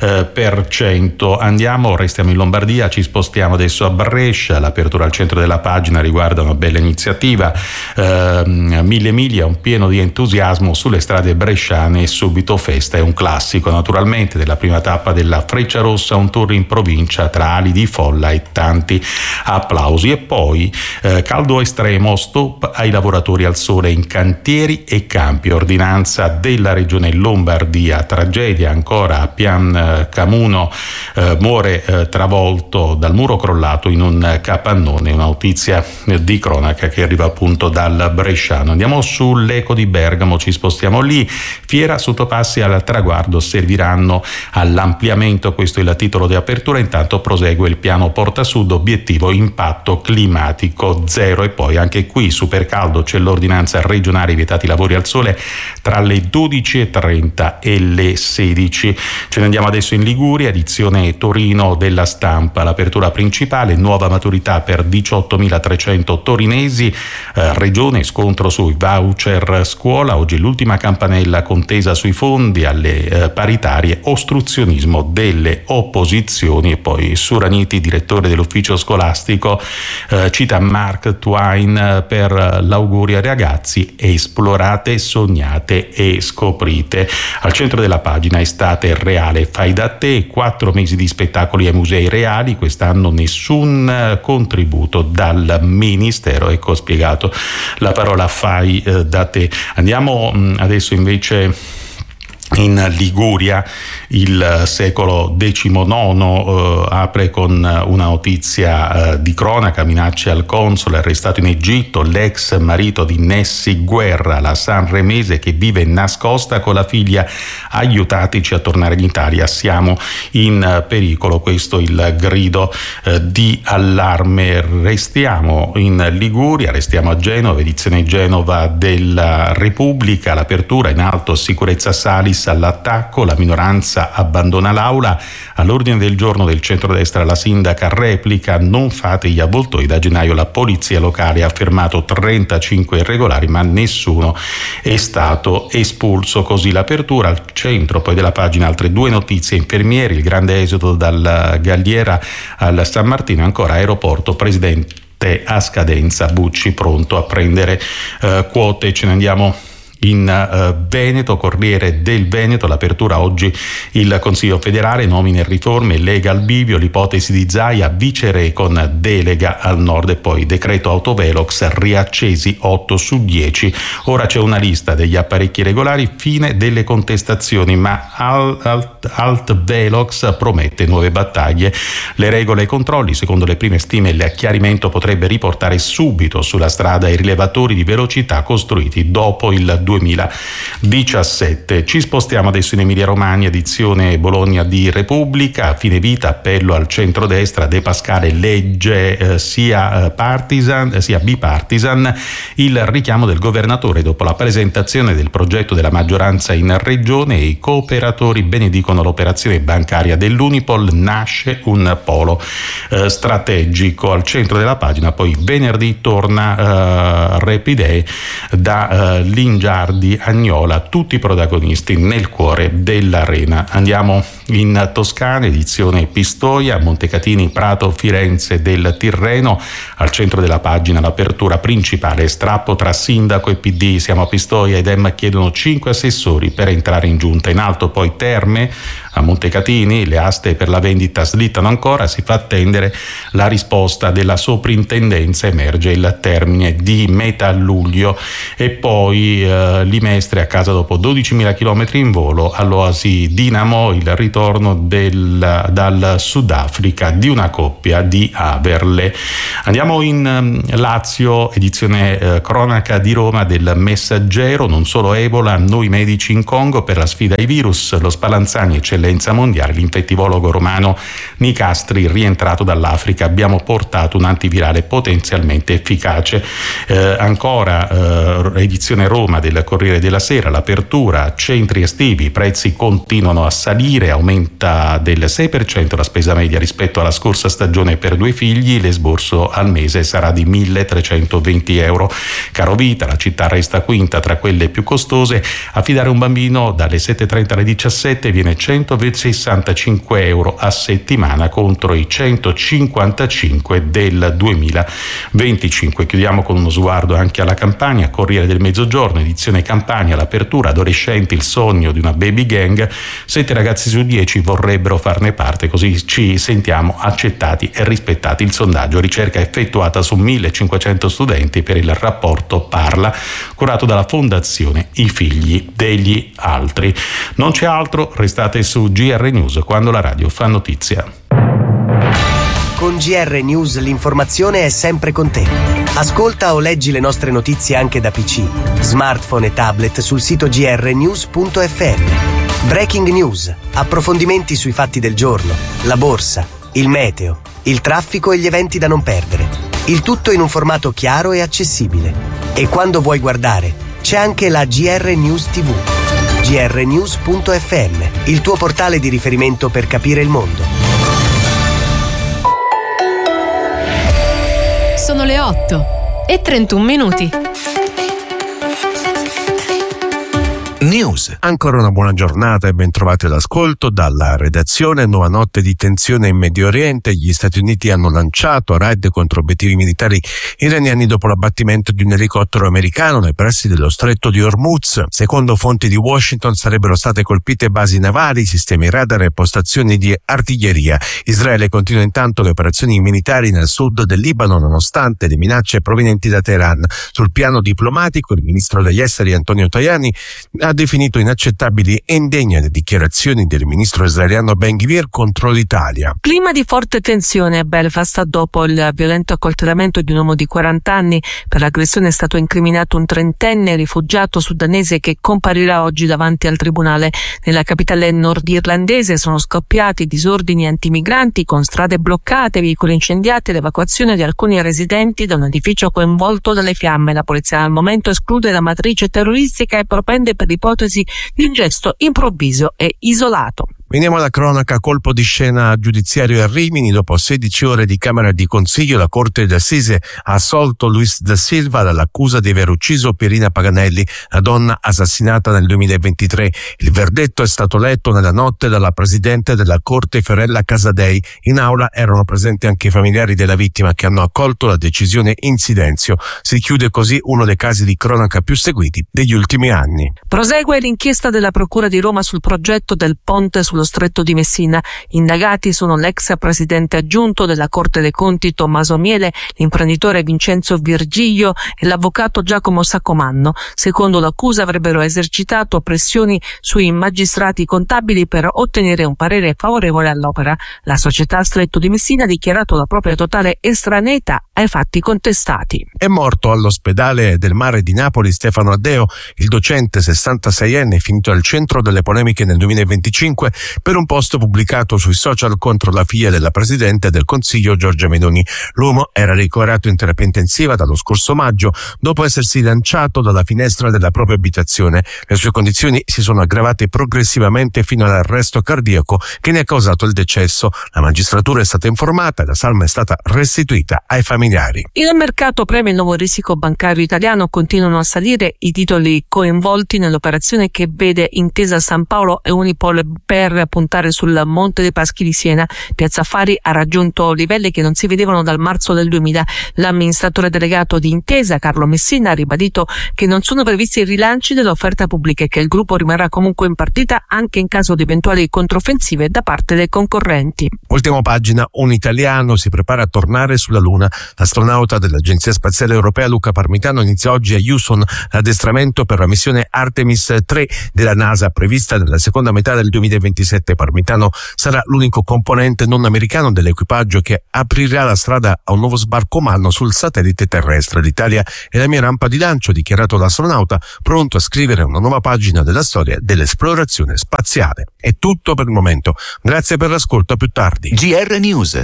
per cento. Andiamo, restiamo in Lombardia, ci spostiamo adesso a Brescia. L'apertura al centro della pagina riguarda una bella iniziativa, eh, Mille Miglia, un pieno di entusiasmo sulle strade bresciane e subito festa. È un classico naturalmente della prima tappa della Frecciarossa, un tour in provincia tra ali di folla e tanti applausi. E poi eh, caldo estremo, stop ai lavoratori al sole in cantieri e campi, ordinanza della regione Lombardia. Tragedia ancora a Pian Camuno, eh, muore eh, travolto dal muro crollato in un capannone. Una notizia di cronaca che arriva appunto dal bresciano. Andiamo sull'Eco di Bergamo, ci spostiamo lì. Fiera Sottopassi al traguardo serviranno all'ampliamento, questo è il titolo di apertura. Intanto prosegue il piano Porta Sud, obiettivo impatto climatico zero. E poi anche qui super caldo, c'è l'ordinanza regionale vietati lavori al sole tra le dodici e trenta e le sedici. Ce ne andiamo adesso in Liguria, edizione Torino della Stampa. L'apertura principale: nuova maturità per diciottomilatrecento torinesi, eh, regione scontro sui voucher scuola. Oggi l'ultima campanella, contesa sui fondi alle eh, paritarie, ostruzionismo delle opposizioni. E poi Suraniti, direttore dell'ufficio scolastico, eh, cita Mark Twain per l'augurio ai ragazzi: esplorate, sognate e scoprite. Al centro della pagina estate reale, fai da te, quattro mesi di spettacoli ai musei reali, quest'anno nessun contributo dal ministero. Ecco spiegato la parola fai eh, da te. Andiamo mh, adesso invece in Liguria. Il secolo diciannove eh, apre con una notizia eh, di cronaca: minacce al console arrestato in Egitto, l'ex marito di Nessi Guerra, la sanremese che vive nascosta con la figlia, aiutateci a tornare in Italia, siamo in pericolo. Questo il grido eh, di allarme. Restiamo in Liguria, restiamo a Genova, edizione Genova della Repubblica. L'apertura in alto: sicurezza Salis all'attacco, la minoranza abbandona l'aula. All'ordine del giorno del centrodestra la sindaca replica: non fate gli avvoltoi, da gennaio la polizia locale ha fermato trentacinque irregolari ma nessuno è stato espulso. Così l'apertura. Al centro poi della pagina altre due notizie: infermieri, il grande esodo dalla Galliera al San Martino, ancora aeroporto, presidente a scadenza, Bucci pronto a prendere eh, quote. Ce ne andiamo in uh, Veneto, Corriere del Veneto. L'apertura oggi: il Consiglio federale, nomine e riforme, Lega al bivio, l'ipotesi di Zaia, viceré con delega al nord. E poi decreto autovelox, riaccesi otto su dieci. Ora c'è una lista degli apparecchi regolari, fine delle contestazioni, ma Alt, Alt, Alt Velox promette nuove battaglie. Le regole e i controlli: secondo le prime stime il chiarimento potrebbe riportare subito sulla strada i rilevatori di velocità costruiti dopo il duemiladiciassette. Ci spostiamo adesso in Emilia-Romagna, edizione Bologna di Repubblica. A fine vita, appello al centrodestra, De Pascale legge eh, sia eh, partisan eh, sia bipartisan il richiamo del governatore dopo la presentazione del progetto della maggioranza in regione. I cooperatori benedicono l'operazione bancaria dell'Unipol, nasce un polo eh, strategico. Al centro della pagina poi venerdì torna eh, Repide da eh, Lingiardi Agnola, tutti i protagonisti nel cuore dell'arena. Andiamo in Toscana, edizione Pistoia, Montecatini, Prato, Firenze del Tirreno. Al centro della pagina l'apertura principale, strappo tra sindaco e P D, siamo a Pistoia, ed Dem chiedono cinque assessori per entrare in giunta. In alto poi Terme a Montecatini, le aste per la vendita slittano ancora, si fa attendere la risposta della soprintendenza, emerge il termine di metà luglio. E poi eh, Limestre a casa dopo dodicimila chilometri in volo, all'Oasi Dinamo il ritorno del, dal Sudafrica di una coppia di Averle. Andiamo in um, Lazio, edizione eh, cronaca di Roma del Messaggero, non solo Ebola, noi medici in Congo per la sfida ai virus, lo Spallanzani eccellenza mondiale, l'infettivologo romano Nicastri rientrato dall'Africa, abbiamo portato un antivirale potenzialmente efficace. Eh, ancora eh, edizione Roma del Corriere della Sera, l'apertura, centri estivi, i prezzi continuano a salire, aumenta del sei per cento la spesa media rispetto alla scorsa stagione per due figli, l'esborso al mese sarà di milletrecentoventi euro. Carovita, la città resta quinta tra quelle più costose, affidare un bambino dalle sette e trenta alle diciassette viene centosessantacinque euro a settimana contro i centocinquantacinque del duemilaventicinque. Chiudiamo con uno sguardo anche alla Campania, Corriere del Mezzogiorno, edizione Campania, l'apertura, adolescenti, il sogno di una baby gang, sette ragazzi su dieci vorrebbero farne parte, così ci sentiamo accettati e rispettati. Il sondaggio, ricerca effettuata su millecinquecento studenti per il rapporto Parla, curato dalla Fondazione I Figli degli Altri. Non c'è altro, restate su G R News, quando la radio fa notizia. Con G R News l'informazione è sempre con te. Ascolta o leggi le nostre notizie anche da P C, smartphone e tablet sul sito g r news punto f m. Breaking News, approfondimenti sui fatti del giorno, la borsa, il meteo, il traffico e gli eventi da non perdere. Il tutto in un formato chiaro e accessibile. E quando vuoi guardare, c'è anche la G R News tivù. g r news punto f m, il tuo portale di riferimento per capire il mondo. Sono le otto e trentuno minuti. News. Ancora una buona giornata e ben trovati all'ascolto dalla redazione. Nuova notte di tensione in Medio Oriente. Gli Stati Uniti hanno lanciato raid contro obiettivi militari iraniani dopo l'abbattimento di un elicottero americano nei pressi dello stretto di Hormuz. Secondo fonti di Washington sarebbero state colpite basi navali, sistemi radar e postazioni di artiglieria. Israele continua intanto le operazioni militari nel sud del Libano nonostante le minacce provenienti da Teheran. Sul piano diplomatico il ministro degli esteri Antonio Tajani ha definito inaccettabili e indegne le dichiarazioni del ministro israeliano Ben Gvir contro l'Italia. Clima di forte tensione a Belfast dopo il violento accoltellamento di un uomo di quaranta anni. Per l'aggressione è stato incriminato un trentenne rifugiato sudanese che comparirà oggi davanti al tribunale. Nella capitale nordirlandese sono scoppiati disordini antimigranti con strade bloccate, veicoli incendiati e l'evacuazione di alcuni residenti da un edificio coinvolto dalle fiamme. La polizia al momento esclude la matrice terroristica e propende per l'ipotesi di un gesto improvviso e isolato. Veniamo alla cronaca. Colpo di scena giudiziario a Rimini. Dopo sedici ore di Camera di Consiglio, la Corte d'Assise ha assolto Luis da Silva dall'accusa di aver ucciso Pierina Paganelli, la donna assassinata nel duemilaventitré. Il verdetto è stato letto nella notte dalla Presidente della Corte Fiorella Casadei. In aula erano presenti anche i familiari della vittima che hanno accolto la decisione in silenzio. Si chiude così uno dei casi di cronaca più seguiti degli ultimi anni. Prosegue l'inchiesta della Procura di Roma sul progetto del ponte sul sullo Stretto di Messina. Indagati sono l'ex presidente aggiunto della Corte dei Conti Tommaso Miele, l'imprenditore Vincenzo Virgilio e l'avvocato Giacomo Saccomanno. Secondo l'accusa avrebbero esercitato pressioni sui magistrati contabili per ottenere un parere favorevole all'opera. La società Stretto di Messina ha dichiarato la propria totale estraneità ai fatti contestati. È morto all'ospedale del Mare di Napoli Stefano Addeo, il docente sessantaseienne finito al centro delle polemiche nel duemilaventicinque per un post pubblicato sui social contro la figlia della Presidente del Consiglio Giorgia Meloni. L'uomo era ricoverato in terapia intensiva dallo scorso maggio dopo essersi lanciato dalla finestra della propria abitazione. Le sue condizioni si sono aggravate progressivamente fino all'arresto cardiaco che ne ha causato il decesso. La magistratura è stata informata e la salma è stata restituita ai familiari. Il mercato preme il nuovo risico bancario italiano, continuano a salire i titoli coinvolti nell'operazione che vede Intesa San Paolo e Unipol per puntare sul Monte dei Paschi di Siena. Piazza Affari ha raggiunto livelli che non si vedevano dal marzo del duemila. L'amministratore delegato di Intesa, Carlo Messina, ha ribadito che non sono previsti rilanci dell'offerta pubblica e che il gruppo rimarrà comunque in partita anche in caso di eventuali controffensive da parte dei concorrenti. Ultima pagina, un italiano si prepara a tornare sulla Luna. L'astronauta dell'Agenzia Spaziale Europea Luca Parmitano inizia oggi a Houston l'addestramento per la missione Artemis tre della NASA prevista nella seconda metà del duemilaventisette. Parmitano sarà l'unico componente non americano dell'equipaggio che aprirà la strada a un nuovo sbarco umano sul satellite terrestre. L'Italia è la mia rampa di lancio, ha dichiarato l'astronauta, pronto a scrivere una nuova pagina della storia dell'esplorazione spaziale. È tutto per il momento. Grazie per l'ascolto, a più tardi. G R News.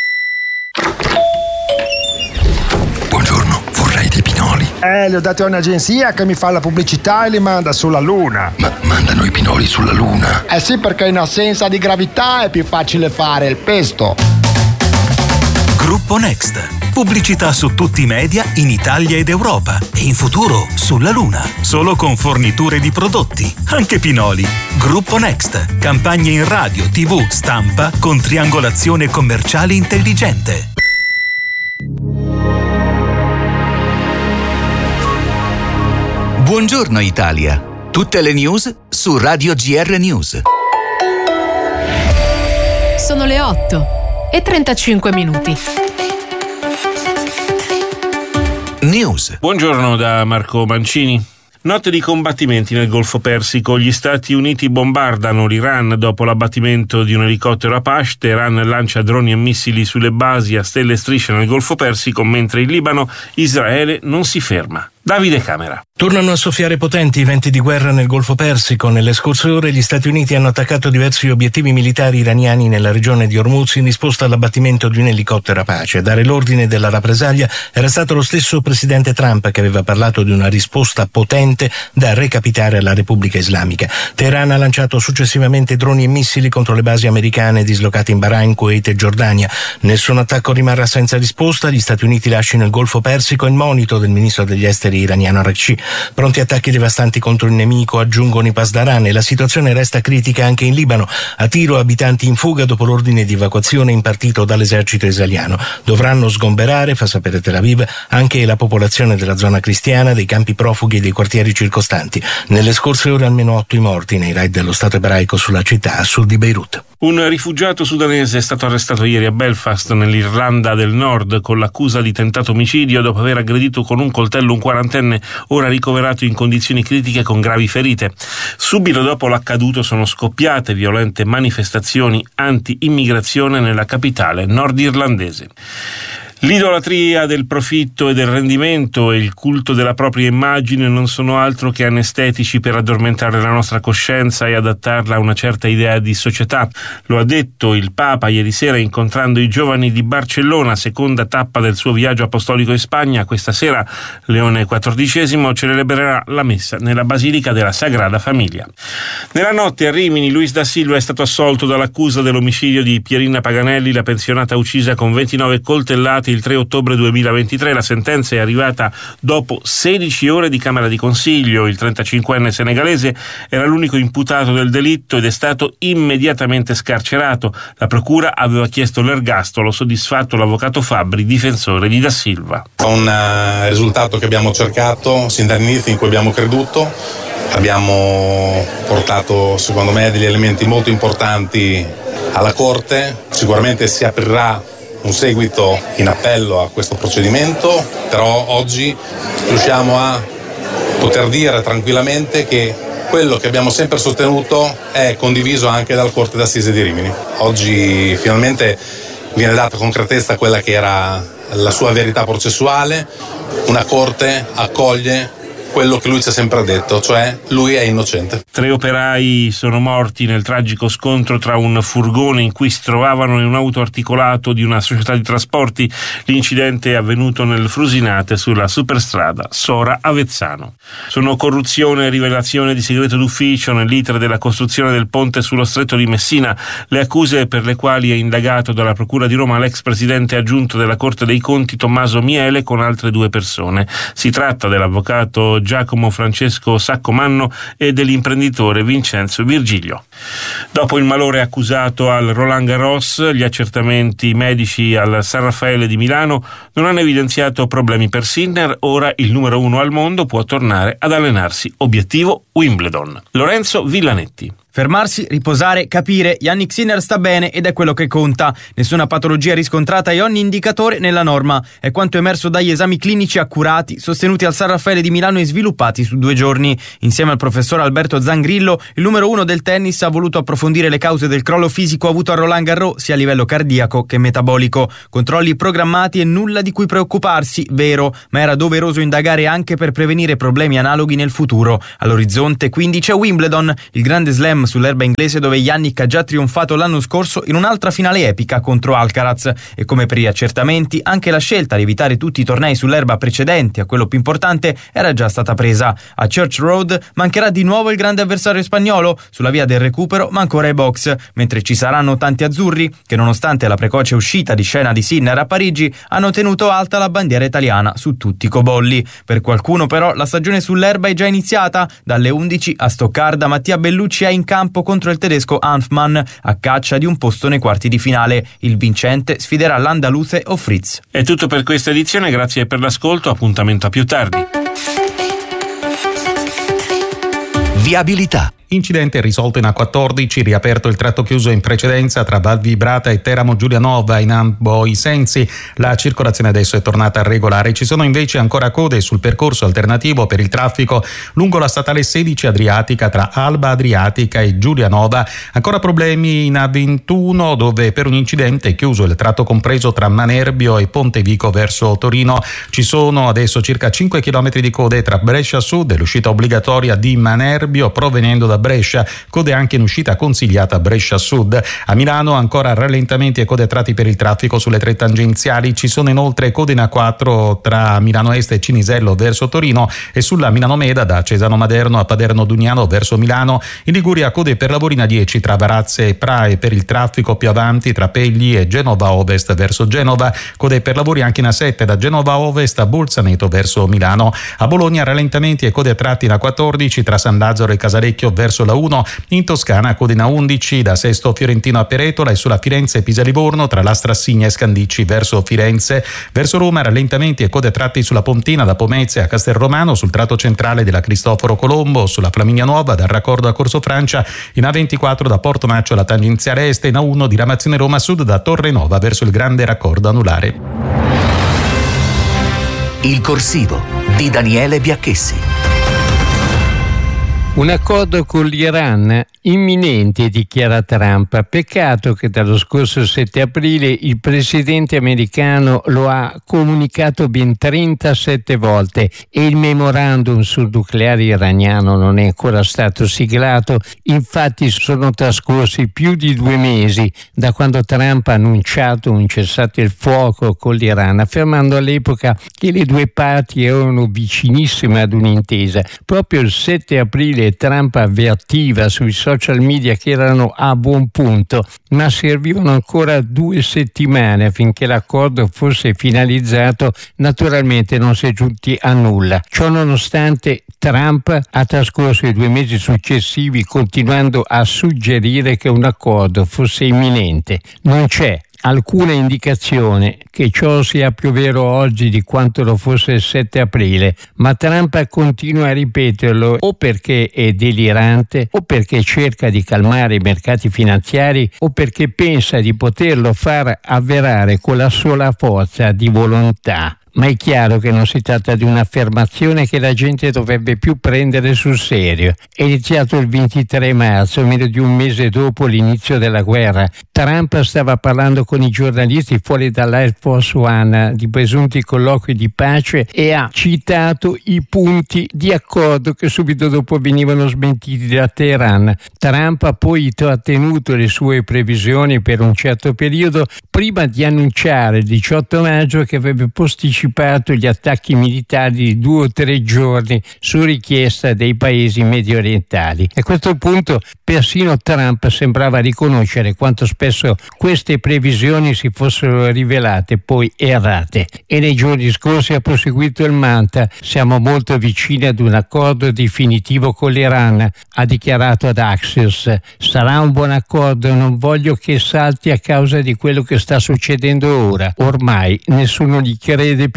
Buongiorno, vorrei dei pinoli. Eh, li ho dati a un'agenzia che mi fa la pubblicità e li manda sulla Luna. Ma mandano i pinoli sulla Luna? Eh sì, perché in assenza di gravità è più facile fare il pesto. Gruppo Next. Pubblicità su tutti i media in Italia ed Europa e in futuro sulla Luna. Solo con forniture di prodotti, anche pinoli. Gruppo Next. Campagne in radio, tivù, stampa con triangolazione commerciale intelligente. Buongiorno Italia. Tutte le news su Radio G R News. Sono le otto e trentacinque minuti. News. Buongiorno da Marco Mancini. Notte di combattimenti nel Golfo Persico. Gli Stati Uniti bombardano l'Iran dopo l'abbattimento di un elicottero Apache. Teheran lancia droni e missili sulle basi a stelle e strisce nel Golfo Persico, mentre in Libano Israele non si ferma. Davide Camera. Tornano a soffiare potenti i venti di guerra nel Golfo Persico. Nelle scorse ore gli Stati Uniti hanno attaccato diversi obiettivi militari iraniani nella regione di Hormuz in risposta all'abbattimento di un elicottero Apache. A dare l'ordine della rappresaglia era stato lo stesso presidente Trump, che aveva parlato di una risposta potente da recapitare alla Repubblica Islamica. Teheran ha lanciato successivamente droni e missili contro le basi americane dislocate in Bahrain, Kuwait e Giordania. Nessun attacco rimarrà senza risposta. Gli Stati Uniti lasciano il Golfo Persico il monito del ministro degli esteri iraniano Araghchi. Pronti attacchi devastanti contro il nemico, aggiungono i Pasdaran, e la situazione resta critica anche in Libano. A Tiro abitanti in fuga dopo l'ordine di evacuazione impartito dall'esercito israeliano. Dovranno sgomberare, fa sapere Tel Aviv, anche la popolazione della zona cristiana, dei campi profughi e dei quartieri circostanti. Nelle scorse ore almeno otto i morti nei raid dello Stato ebraico sulla città a sud di Beirut. Un rifugiato sudanese è stato arrestato ieri a Belfast, nell'Irlanda del Nord, con l'accusa di tentato omicidio dopo aver aggredito con un coltello un quarantenne, ora ricoverato in condizioni critiche con gravi ferite. Subito dopo l'accaduto sono scoppiate violente manifestazioni anti-immigrazione nella capitale nordirlandese. L'idolatria del profitto e del rendimento e il culto della propria immagine non sono altro che anestetici per addormentare la nostra coscienza e adattarla a una certa idea di società. Lo ha detto il Papa ieri sera incontrando i giovani di Barcellona, seconda tappa del suo viaggio apostolico in Spagna. Questa sera Leone quattordicesimo celebrerà la messa nella Basilica della Sagrada Famiglia. Nella notte a Rimini Luis da Silva è stato assolto dall'accusa dell'omicidio di Pierina Paganelli, la pensionata uccisa con ventinove coltellate il tre ottobre duemilaventitré. La sentenza è arrivata dopo sedici ore di Camera di Consiglio. Il trentacinquenne senegalese era l'unico imputato del delitto ed è stato immediatamente scarcerato. La procura aveva chiesto l'ergastolo, soddisfatto l'avvocato Fabbri, difensore di Da Silva. Un uh, risultato che abbiamo cercato sin dall'inizio, in cui abbiamo creduto. Abbiamo portato, secondo me, degli elementi molto importanti alla Corte. Sicuramente si aprirà un seguito in appello a questo procedimento, però oggi riusciamo a poter dire tranquillamente che quello che abbiamo sempre sostenuto è condiviso anche dalla Corte d'Assise di Rimini. Oggi finalmente viene data concretezza a quella che era la sua verità processuale. Una Corte accoglie quello che lui ci ha sempre detto, cioè lui è innocente. Tre operai sono morti nel tragico scontro tra un furgone in cui si trovavano e un auto articolato di una società di trasporti. L'incidente è avvenuto nel Frusinate sulla superstrada Sora-Avezzano. Sono corruzione e rivelazione di segreto d'ufficio nell'iter della costruzione del ponte sullo stretto di Messina, le accuse per le quali è indagato dalla Procura di Roma l'ex presidente aggiunto della Corte dei Conti Tommaso Miele con altre due persone. Si tratta dell'avvocato Giacomo Francesco Saccomanno e dell'imprenditore Vincenzo Virgilio. Dopo il malore accusato al Roland Garros, gli accertamenti medici al San Raffaele di Milano non hanno evidenziato problemi per Sinner. Ora il numero uno al mondo può tornare ad allenarsi. Obiettivo Wimbledon. Lorenzo Villanetti. Fermarsi, riposare, capire, Jannik Sinner sta bene ed è quello che conta. Nessuna patologia riscontrata e ogni indicatore nella norma. È quanto emerso dagli esami clinici accurati, sostenuti al San Raffaele di Milano e sviluppati su due giorni. Insieme al professor Alberto Zangrillo, il numero uno del tennis ha voluto approfondire le cause del crollo fisico avuto a Roland Garros, sia a livello cardiaco che metabolico. Controlli programmati e nulla di cui preoccuparsi, vero, ma era doveroso indagare anche per prevenire problemi analoghi nel futuro. All'orizzonte quindi c'è Wimbledon, il grande slam sull'erba inglese dove Jannik ha già trionfato l'anno scorso in un'altra finale epica contro Alcaraz, e come per gli accertamenti anche la scelta di evitare tutti i tornei sull'erba precedenti a quello più importante era già stata presa. A Church Road mancherà di nuovo il grande avversario spagnolo, sulla via del recupero ma ancora ai box, mentre ci saranno tanti azzurri che nonostante la precoce uscita di scena di Sinner a Parigi hanno tenuto alta la bandiera italiana su tutti i cobolli. Per qualcuno però la stagione sull'erba è già iniziata. Dalle undici a Stoccarda Mattia Bellucci è in campo contro il tedesco Hanfmann a caccia di un posto nei quarti di finale. Il vincente sfiderà l'Andaluce o Fritz. È tutto per questa edizione, grazie per l'ascolto, appuntamento a più tardi. Viabilità. Incidente risolto in A quattordici, riaperto il tratto chiuso in precedenza tra Val Vibrata e Teramo Giulianova in ambo i sensi. La circolazione adesso è tornata regolare. Ci sono invece ancora code sul percorso alternativo per il traffico lungo la statale sedici Adriatica tra Alba Adriatica e Giulianova. Ancora problemi in A ventuno dove per un incidente è chiuso il tratto compreso tra Manerbio e Pontevico verso Torino. Ci sono adesso circa cinque chilometri di code tra Brescia Sud e l'uscita obbligatoria di Manerbio provenendo da Brescia, code anche in uscita consigliata Brescia Sud. A Milano ancora rallentamenti e code a tratti per il traffico sulle tre tangenziali. Ci sono inoltre code in A quattro tra Milano Est e Cinisello verso Torino e sulla Milano Meda da Cesano Maderno a Paderno Dugnano verso Milano. In Liguria code per lavori in A dieci tra Varazze e Prae per il traffico più avanti tra Pegli e Genova Ovest verso Genova. Code per lavori anche in A sette da Genova Ovest a Bolzaneto verso Milano. A Bologna rallentamenti e code a tratti in A quattordici tra San Lazzaro e Casalecchio verso la uno. In Toscana code in A undici da Sesto Fiorentino a Peretola e sulla Firenze Pisa Livorno tra Lastrassigna e Scandicci verso Firenze. Verso Roma rallentamenti e code a tratti sulla Pontina da Pomezia a Castelromano, sul tratto centrale della Cristoforo Colombo, sulla Flaminia Nuova dal raccordo a Corso Francia, in A ventiquattro da Porto Maccio alla tangenziale est e in A uno diramazione Roma Sud da Torre Nova verso il grande raccordo anulare. Il corsivo di Daniele Biacchessi. Un accordo con l'Iran imminente, dichiara Trump. Peccato che dallo scorso sette aprile il presidente americano lo ha comunicato ben trentasette volte e il memorandum sul nucleare iraniano non è ancora stato siglato. Infatti sono trascorsi più di due mesi da quando Trump ha annunciato un cessate il fuoco con l'Iran, affermando all'epoca che le due parti erano vicinissime ad un'intesa. Proprio il sette aprile Trump avvertiva sui social media che erano a buon punto, ma servivano ancora due settimane affinché l'accordo fosse finalizzato. Naturalmente non si è giunti a nulla. Ciò nonostante, Trump ha trascorso i due mesi successivi continuando a suggerire che un accordo fosse imminente. Non c'è. alcuna indicazione che ciò sia più vero oggi di quanto lo fosse il sette aprile, ma Trump continua a ripeterlo o perché è delirante o perché cerca di calmare i mercati finanziari o perché pensa di poterlo far avverare con la sola forza di volontà. Ma è chiaro che non si tratta di un'affermazione che la gente dovrebbe più prendere sul serio. È iniziato il ventitré marzo, meno di un mese dopo l'inizio della guerra. Trump stava parlando con i giornalisti fuori dall'Air Force One di presunti colloqui di pace e ha citato i punti di accordo che subito dopo venivano smentiti da Teheran. Trump ha poi trattenuto le sue previsioni per un certo periodo prima di annunciare il diciotto maggio che avrebbe posticipato gli attacchi militari di due o tre giorni su richiesta dei paesi medio orientali. A questo punto persino Trump sembrava riconoscere quanto spesso queste previsioni si fossero rivelate poi errate. E nei giorni scorsi ha proseguito il mantra: siamo molto vicini ad un accordo definitivo con l'Iran, ha dichiarato ad Axios. Sarà un buon accordo, non voglio che salti a causa di quello che sta succedendo ora. Ormai nessuno gli crede più.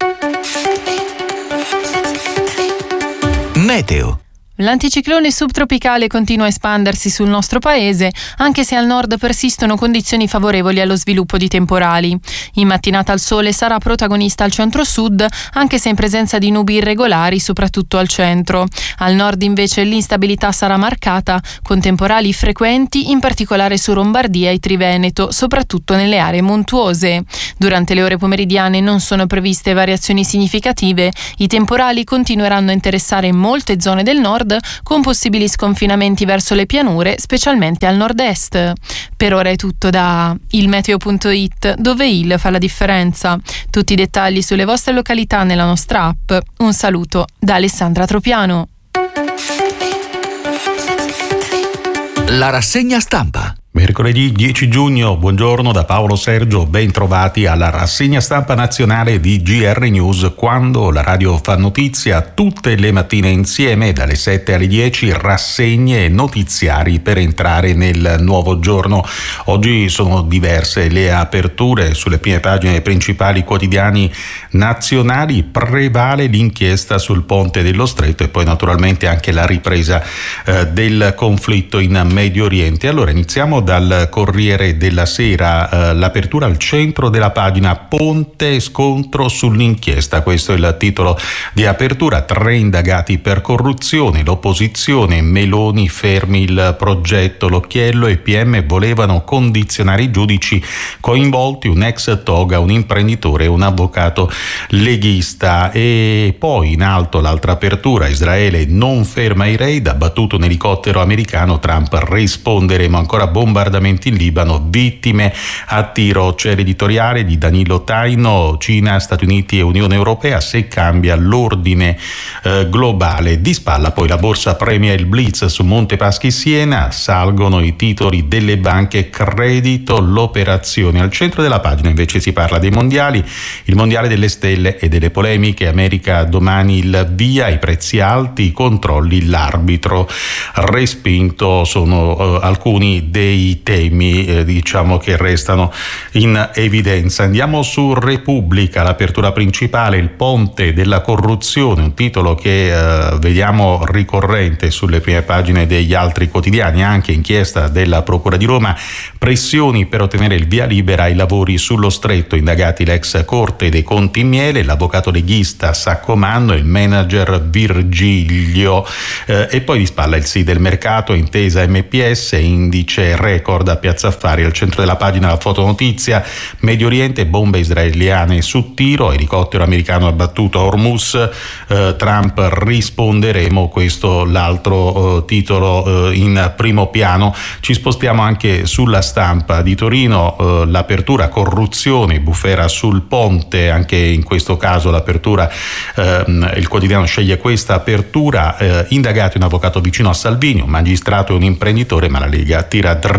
Meteo. L'anticiclone subtropicale continua a espandersi sul nostro paese, anche se al nord persistono condizioni favorevoli allo sviluppo di temporali. In mattinata il sole sarà protagonista al centro-sud, anche se in presenza di nubi irregolari, soprattutto al centro. Al nord invece l'instabilità sarà marcata, con temporali frequenti, in particolare su Lombardia e Triveneto, soprattutto nelle aree montuose. Durante le ore pomeridiane non sono previste variazioni significative. I temporali continueranno a interessare molte zone del nord, con possibili sconfinamenti verso le pianure, specialmente al nord-est. Per ora è tutto da ilmeteo punto it, dove il fa la differenza. Tutti i dettagli sulle vostre località nella nostra app. Un saluto da Alessandra Tropiano. La rassegna stampa. Mercoledì dieci giugno, buongiorno da Paolo Sergio, ben trovati alla rassegna stampa nazionale di G R News, quando la radio fa notizia tutte le mattine insieme dalle sette alle dieci, rassegne e notiziari per entrare nel nuovo giorno. Oggi sono diverse le aperture sulle prime pagine dei principali quotidiani nazionali, prevale l'inchiesta sul ponte dello Stretto e poi naturalmente anche la ripresa eh, del conflitto in Medio Oriente. Allora iniziamo dal Corriere della Sera, eh, l'apertura al centro della pagina: ponte, scontro sull'inchiesta. Questo è il titolo di apertura. Tre indagati per corruzione, l'opposizione, Meloni fermi il progetto, l'occhiello e P M volevano condizionare i giudici coinvolti, un ex toga, un imprenditore e un avvocato leghista. E poi in alto l'altra apertura: Israele non ferma i raid, abbattuto un elicottero americano, Trump risponderemo. Ancora bombardamenti in Libano, vittime a tiro. C'è l'editoriale di Danilo Taino, Cina, Stati Uniti e Unione Europea, se cambia l'ordine eh, globale. Di spalla poi la borsa premia il blitz su Monte Paschi Siena, salgono i titoli delle banche, credito, l'operazione. Al centro della pagina invece si parla dei mondiali, il mondiale delle stelle e delle polemiche. America domani il via, i prezzi alti, i controlli, l'arbitro respinto, sono eh, alcuni dei i temi eh, diciamo che restano in evidenza. Andiamo su Repubblica, l'apertura principale, il ponte della corruzione, un titolo che eh, vediamo ricorrente sulle prime pagine degli altri quotidiani, anche inchiesta della Procura di Roma, pressioni per ottenere il via libera ai lavori sullo Stretto, indagati l'ex Corte dei Conti Miele, l'avvocato leghista Saccomanno, il manager Virgilio eh, e poi di spalla il sì del mercato, intesa M P S, indice record a Piazza Affari. Al centro della pagina la fotonotizia, Medio Oriente, bombe israeliane su tiro, elicottero americano abbattuto a Hormuz, eh, Trump risponderemo, questo l'altro eh, titolo eh, in primo piano. Ci spostiamo anche sulla Stampa di Torino, eh, l'apertura corruzione, bufera sul ponte, anche in questo caso l'apertura, eh, il quotidiano sceglie questa apertura, eh, indagati un avvocato vicino a Salvini, un magistrato e un imprenditore, ma la Lega tira dritto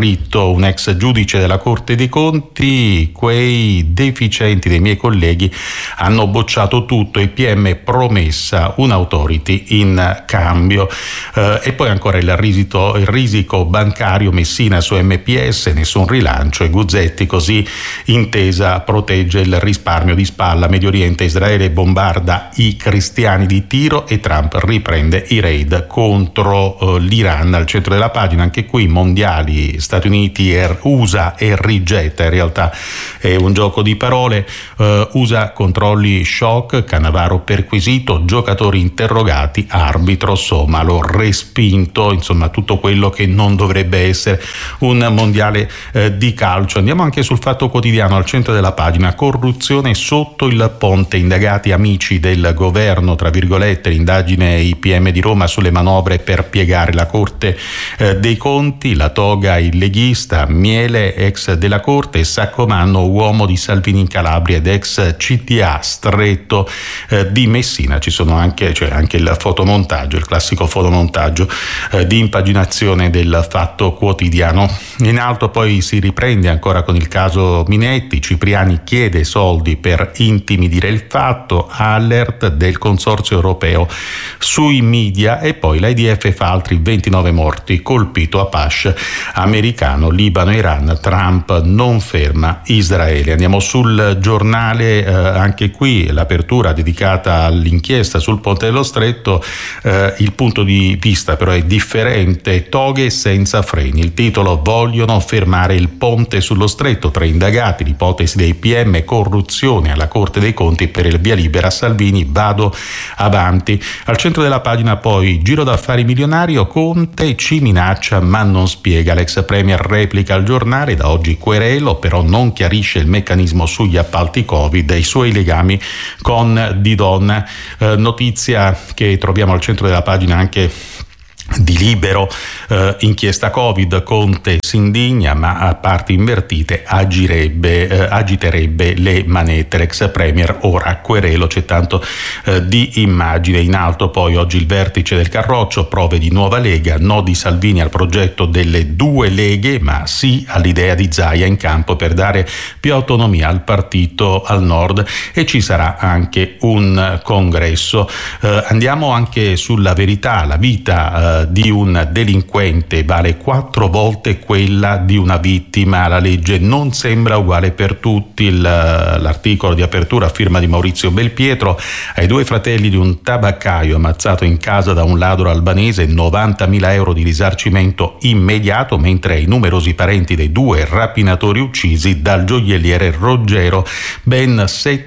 scritto un ex giudice della Corte dei Conti: quei deficienti dei miei colleghi hanno bocciato tutto, i P M promessa, un'autority in cambio. Eh, e poi ancora il risico, il risico bancario, Messina su M P S, nessun rilancio, e Guzzetti: così intesa protegge il risparmio di spalla. Medio Oriente, Israele bombarda i cristiani di Tiro e Trump riprende i raid contro uh, l'Iran. Al centro della pagina anche qui mondiali, Stati Uniti e U S A e rigetta, in realtà è un gioco di parole. uh, U S A controlli shock, Cannavaro perquisito, giocatori interrogati, arbitro somalo respinto, insomma tutto quello che non dovrebbe essere un mondiale eh, di calcio. Andiamo anche sul Fatto Quotidiano, al centro della pagina: corruzione sotto il ponte, indagati amici del governo, tra virgolette, l'indagine I P M di Roma sulle manovre per piegare la Corte eh, dei Conti, la toga il leghista, Miele ex della Corte, Saccomanno uomo di Salvini in Calabria ed ex C D A stretto eh, di Messina. Ci sono anche, cioè anche il fotomontaggio, il classico fotomontaggio eh, di impaginazione del Fatto Quotidiano. In alto poi si riprende ancora con il caso Minetti, Cipriani chiede soldi per intimidire il fatto, alert del consorzio europeo sui media, e poi l'I D F fa altri ventinove morti, colpito Apache americano, Libano, Iran, Trump non ferma Israele. Andiamo sul Giornale, eh, anche qui l'apertura dedicata all'inchiesta sul Ponte dello Stretto, eh, il punto di vista però è differente, toghe senza freni, il titolo: vogliono fermare il ponte sullo Stretto, tre indagati, l'ipotesi dei P M, corruzione alla Corte dei Conti, per il via libera a Salvini, vado avanti. Al centro della pagina poi giro d'affari milionario, Conte ci minaccia ma non spiega, l'ex premier replica al Giornale: da oggi querelo, però non chiarisce il meccanismo sugli appalti Covid e i suoi legami con Didon. Eh, notizia che troviamo al centro della pagina anche di Libero, eh, inchiesta Covid, Conte si indigna ma a parti invertite agirebbe, eh, agiterebbe le manette, l'ex premier ora querelo, c'è tanto eh, di immagine. In alto poi oggi il vertice del Carroccio, prove di nuova Lega, no di Salvini al progetto delle due leghe ma sì all'idea di Zaia in campo per dare più autonomia al partito al nord, e ci sarà anche un congresso. Eh, andiamo anche sulla Verità, la vita eh, di un delinquente vale quattro volte quella di una vittima, la legge non sembra uguale per tutti. Il, l'articolo di apertura a firma di Maurizio Belpietro: ai due fratelli di un tabaccaio ammazzato in casa da un ladro albanese novantamila euro di risarcimento immediato, mentre ai numerosi parenti dei due rapinatori uccisi dal gioielliere Roggero ben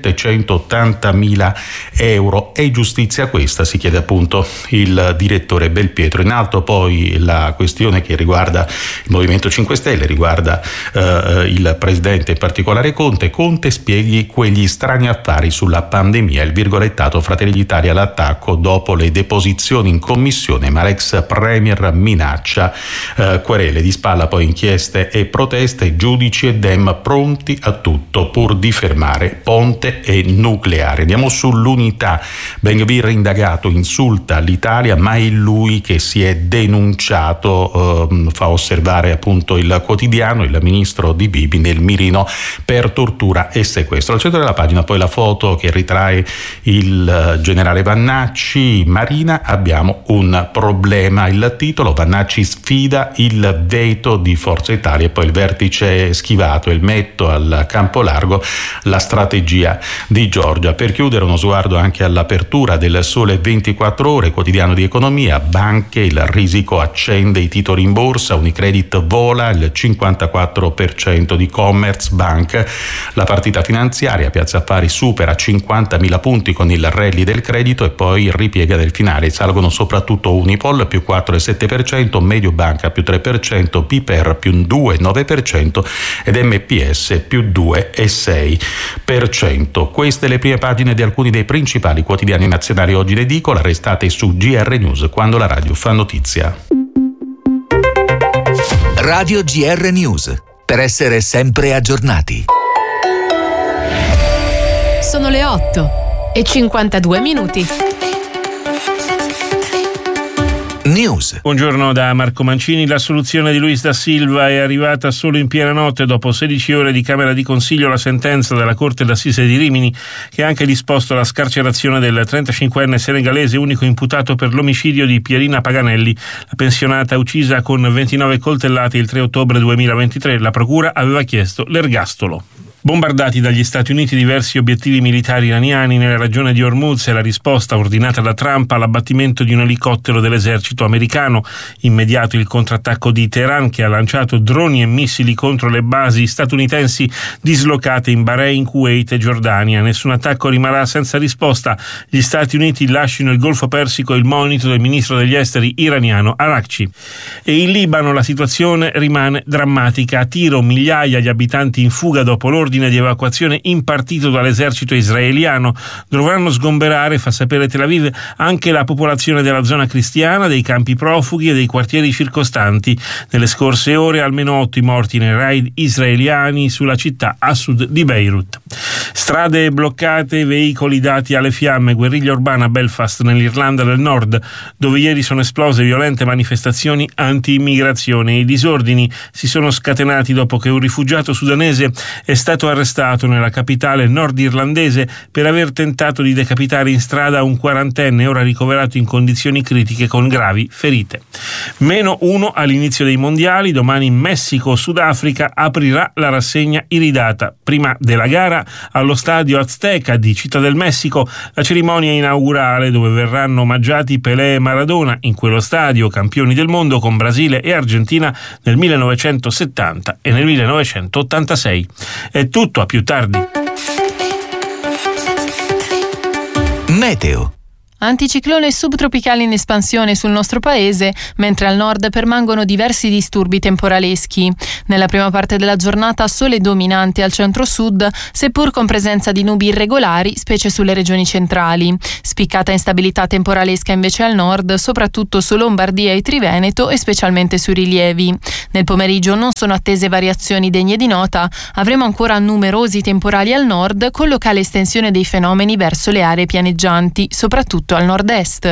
settecentottantamila euro. È giustizia questa? Si chiede appunto il direttore Belpietro. In alto poi la questione che riguarda il Movimento cinque Stelle, riguarda eh, il presidente, in particolare Conte. Conte spieghi quegli strani affari sulla pandemia, il virgolettato Fratelli d'Italia all'attacco dopo le deposizioni in commissione, ma l'ex premier minaccia eh, querele. Di spalla poi inchieste e proteste, giudici e Dem pronti a tutto pur di fermare ponte e nucleare. Andiamo sull'Unità, Ben Gvir indagato, insulta l'Italia ma è lui che si è denunciato, eh, fa osservare appunto il quotidiano, il ministro di Bibi nel mirino per tortura e sequestro. Al centro della pagina poi la foto che ritrae il generale Vannacci, Marina abbiamo un problema, il titolo: Vannacci sfida il veto di Forza Italia, e poi il vertice schivato, il metto al campo largo, la strategia di Giorgia. Per chiudere uno sguardo anche all'apertura del Sole ventiquattro Ore, quotidiano di economia, banche, il risico accende i titoli in borsa, Unicredit vola il cinquantaquattro per cento di Commerzbank, la partita finanziaria, Piazza Affari supera cinquantamila punti con il rally del credito e poi ripiega del finale, salgono soprattutto Unipol più quattro virgola sette per cento, Mediobanca più tre per cento, Piper più due virgola nove per cento ed M P S più due virgola sei per cento. Queste le prime pagine di alcuni dei principali quotidiani nazionali oggi in edicola, restate su G R News quando la radio fa notizia. Radio G R News, per essere sempre aggiornati. Sono le otto e cinquantadue minuti. News. Buongiorno da Marco Mancini. La soluzione di Luis da Silva è arrivata solo in piena notte. Dopo sedici ore di Camera di Consiglio, la sentenza della Corte d'Assise di Rimini, che ha anche disposto la scarcerazione del trentacinquenne senegalese, unico imputato per l'omicidio di Pierina Paganelli, la pensionata uccisa con ventinove coltellate il tre ottobre duemilaventitré. La procura aveva chiesto l'ergastolo. Bombardati dagli Stati Uniti diversi obiettivi militari iraniani nella regione di Hormuz e la risposta ordinata da Trump all'abbattimento di un elicottero dell'esercito americano. Immediato il contrattacco di Teheran, che ha lanciato droni e missili contro le basi statunitensi dislocate in Bahrain, Kuwait e Giordania. Nessun attacco rimarrà senza risposta. Gli Stati Uniti lasciano il Golfo Persico il monito del ministro degli esteri iraniano Araghchi. E in Libano la situazione rimane drammatica. A tiro migliaia gli abitanti in fuga dopo l'ordine di evacuazione impartito dall'esercito israeliano. Dovranno sgomberare, fa sapere Tel Aviv, anche la popolazione della zona cristiana, dei campi profughi e dei quartieri circostanti. Nelle scorse ore almeno otto i morti nei raid israeliani sulla città a sud di Beirut. Strade bloccate, veicoli dati alle fiamme, guerriglia urbana a Belfast nell'Irlanda del Nord, dove ieri sono esplose violente manifestazioni anti-immigrazione. I disordini si sono scatenati dopo che un rifugiato sudanese è stato arrestato nella capitale nordirlandese per aver tentato di decapitare in strada un quarantenne, ora ricoverato in condizioni critiche con gravi ferite. Meno uno all'inizio dei mondiali. Domani Messico-Sudafrica aprirà la rassegna iridata. Prima della gara allo stadio Azteca di Città del Messico la cerimonia inaugurale, dove verranno omaggiati Pelé e Maradona, in quello stadio campioni del mondo con Brasile e Argentina nel millenovecentosettanta e nel millenovecentottantasei. È tutto, a più tardi. Meteo. Anticiclone subtropicale in espansione sul nostro paese, mentre al nord permangono diversi disturbi temporaleschi. Nella prima parte della giornata sole dominante al centro-sud, seppur con presenza di nubi irregolari, specie sulle regioni centrali. Spiccata instabilità temporalesca invece al nord, soprattutto su Lombardia e Triveneto e specialmente sui rilievi. Nel pomeriggio non sono attese variazioni degne di nota, avremo ancora numerosi temporali al nord con locale estensione dei fenomeni verso le aree pianeggianti, soprattutto al nord-est.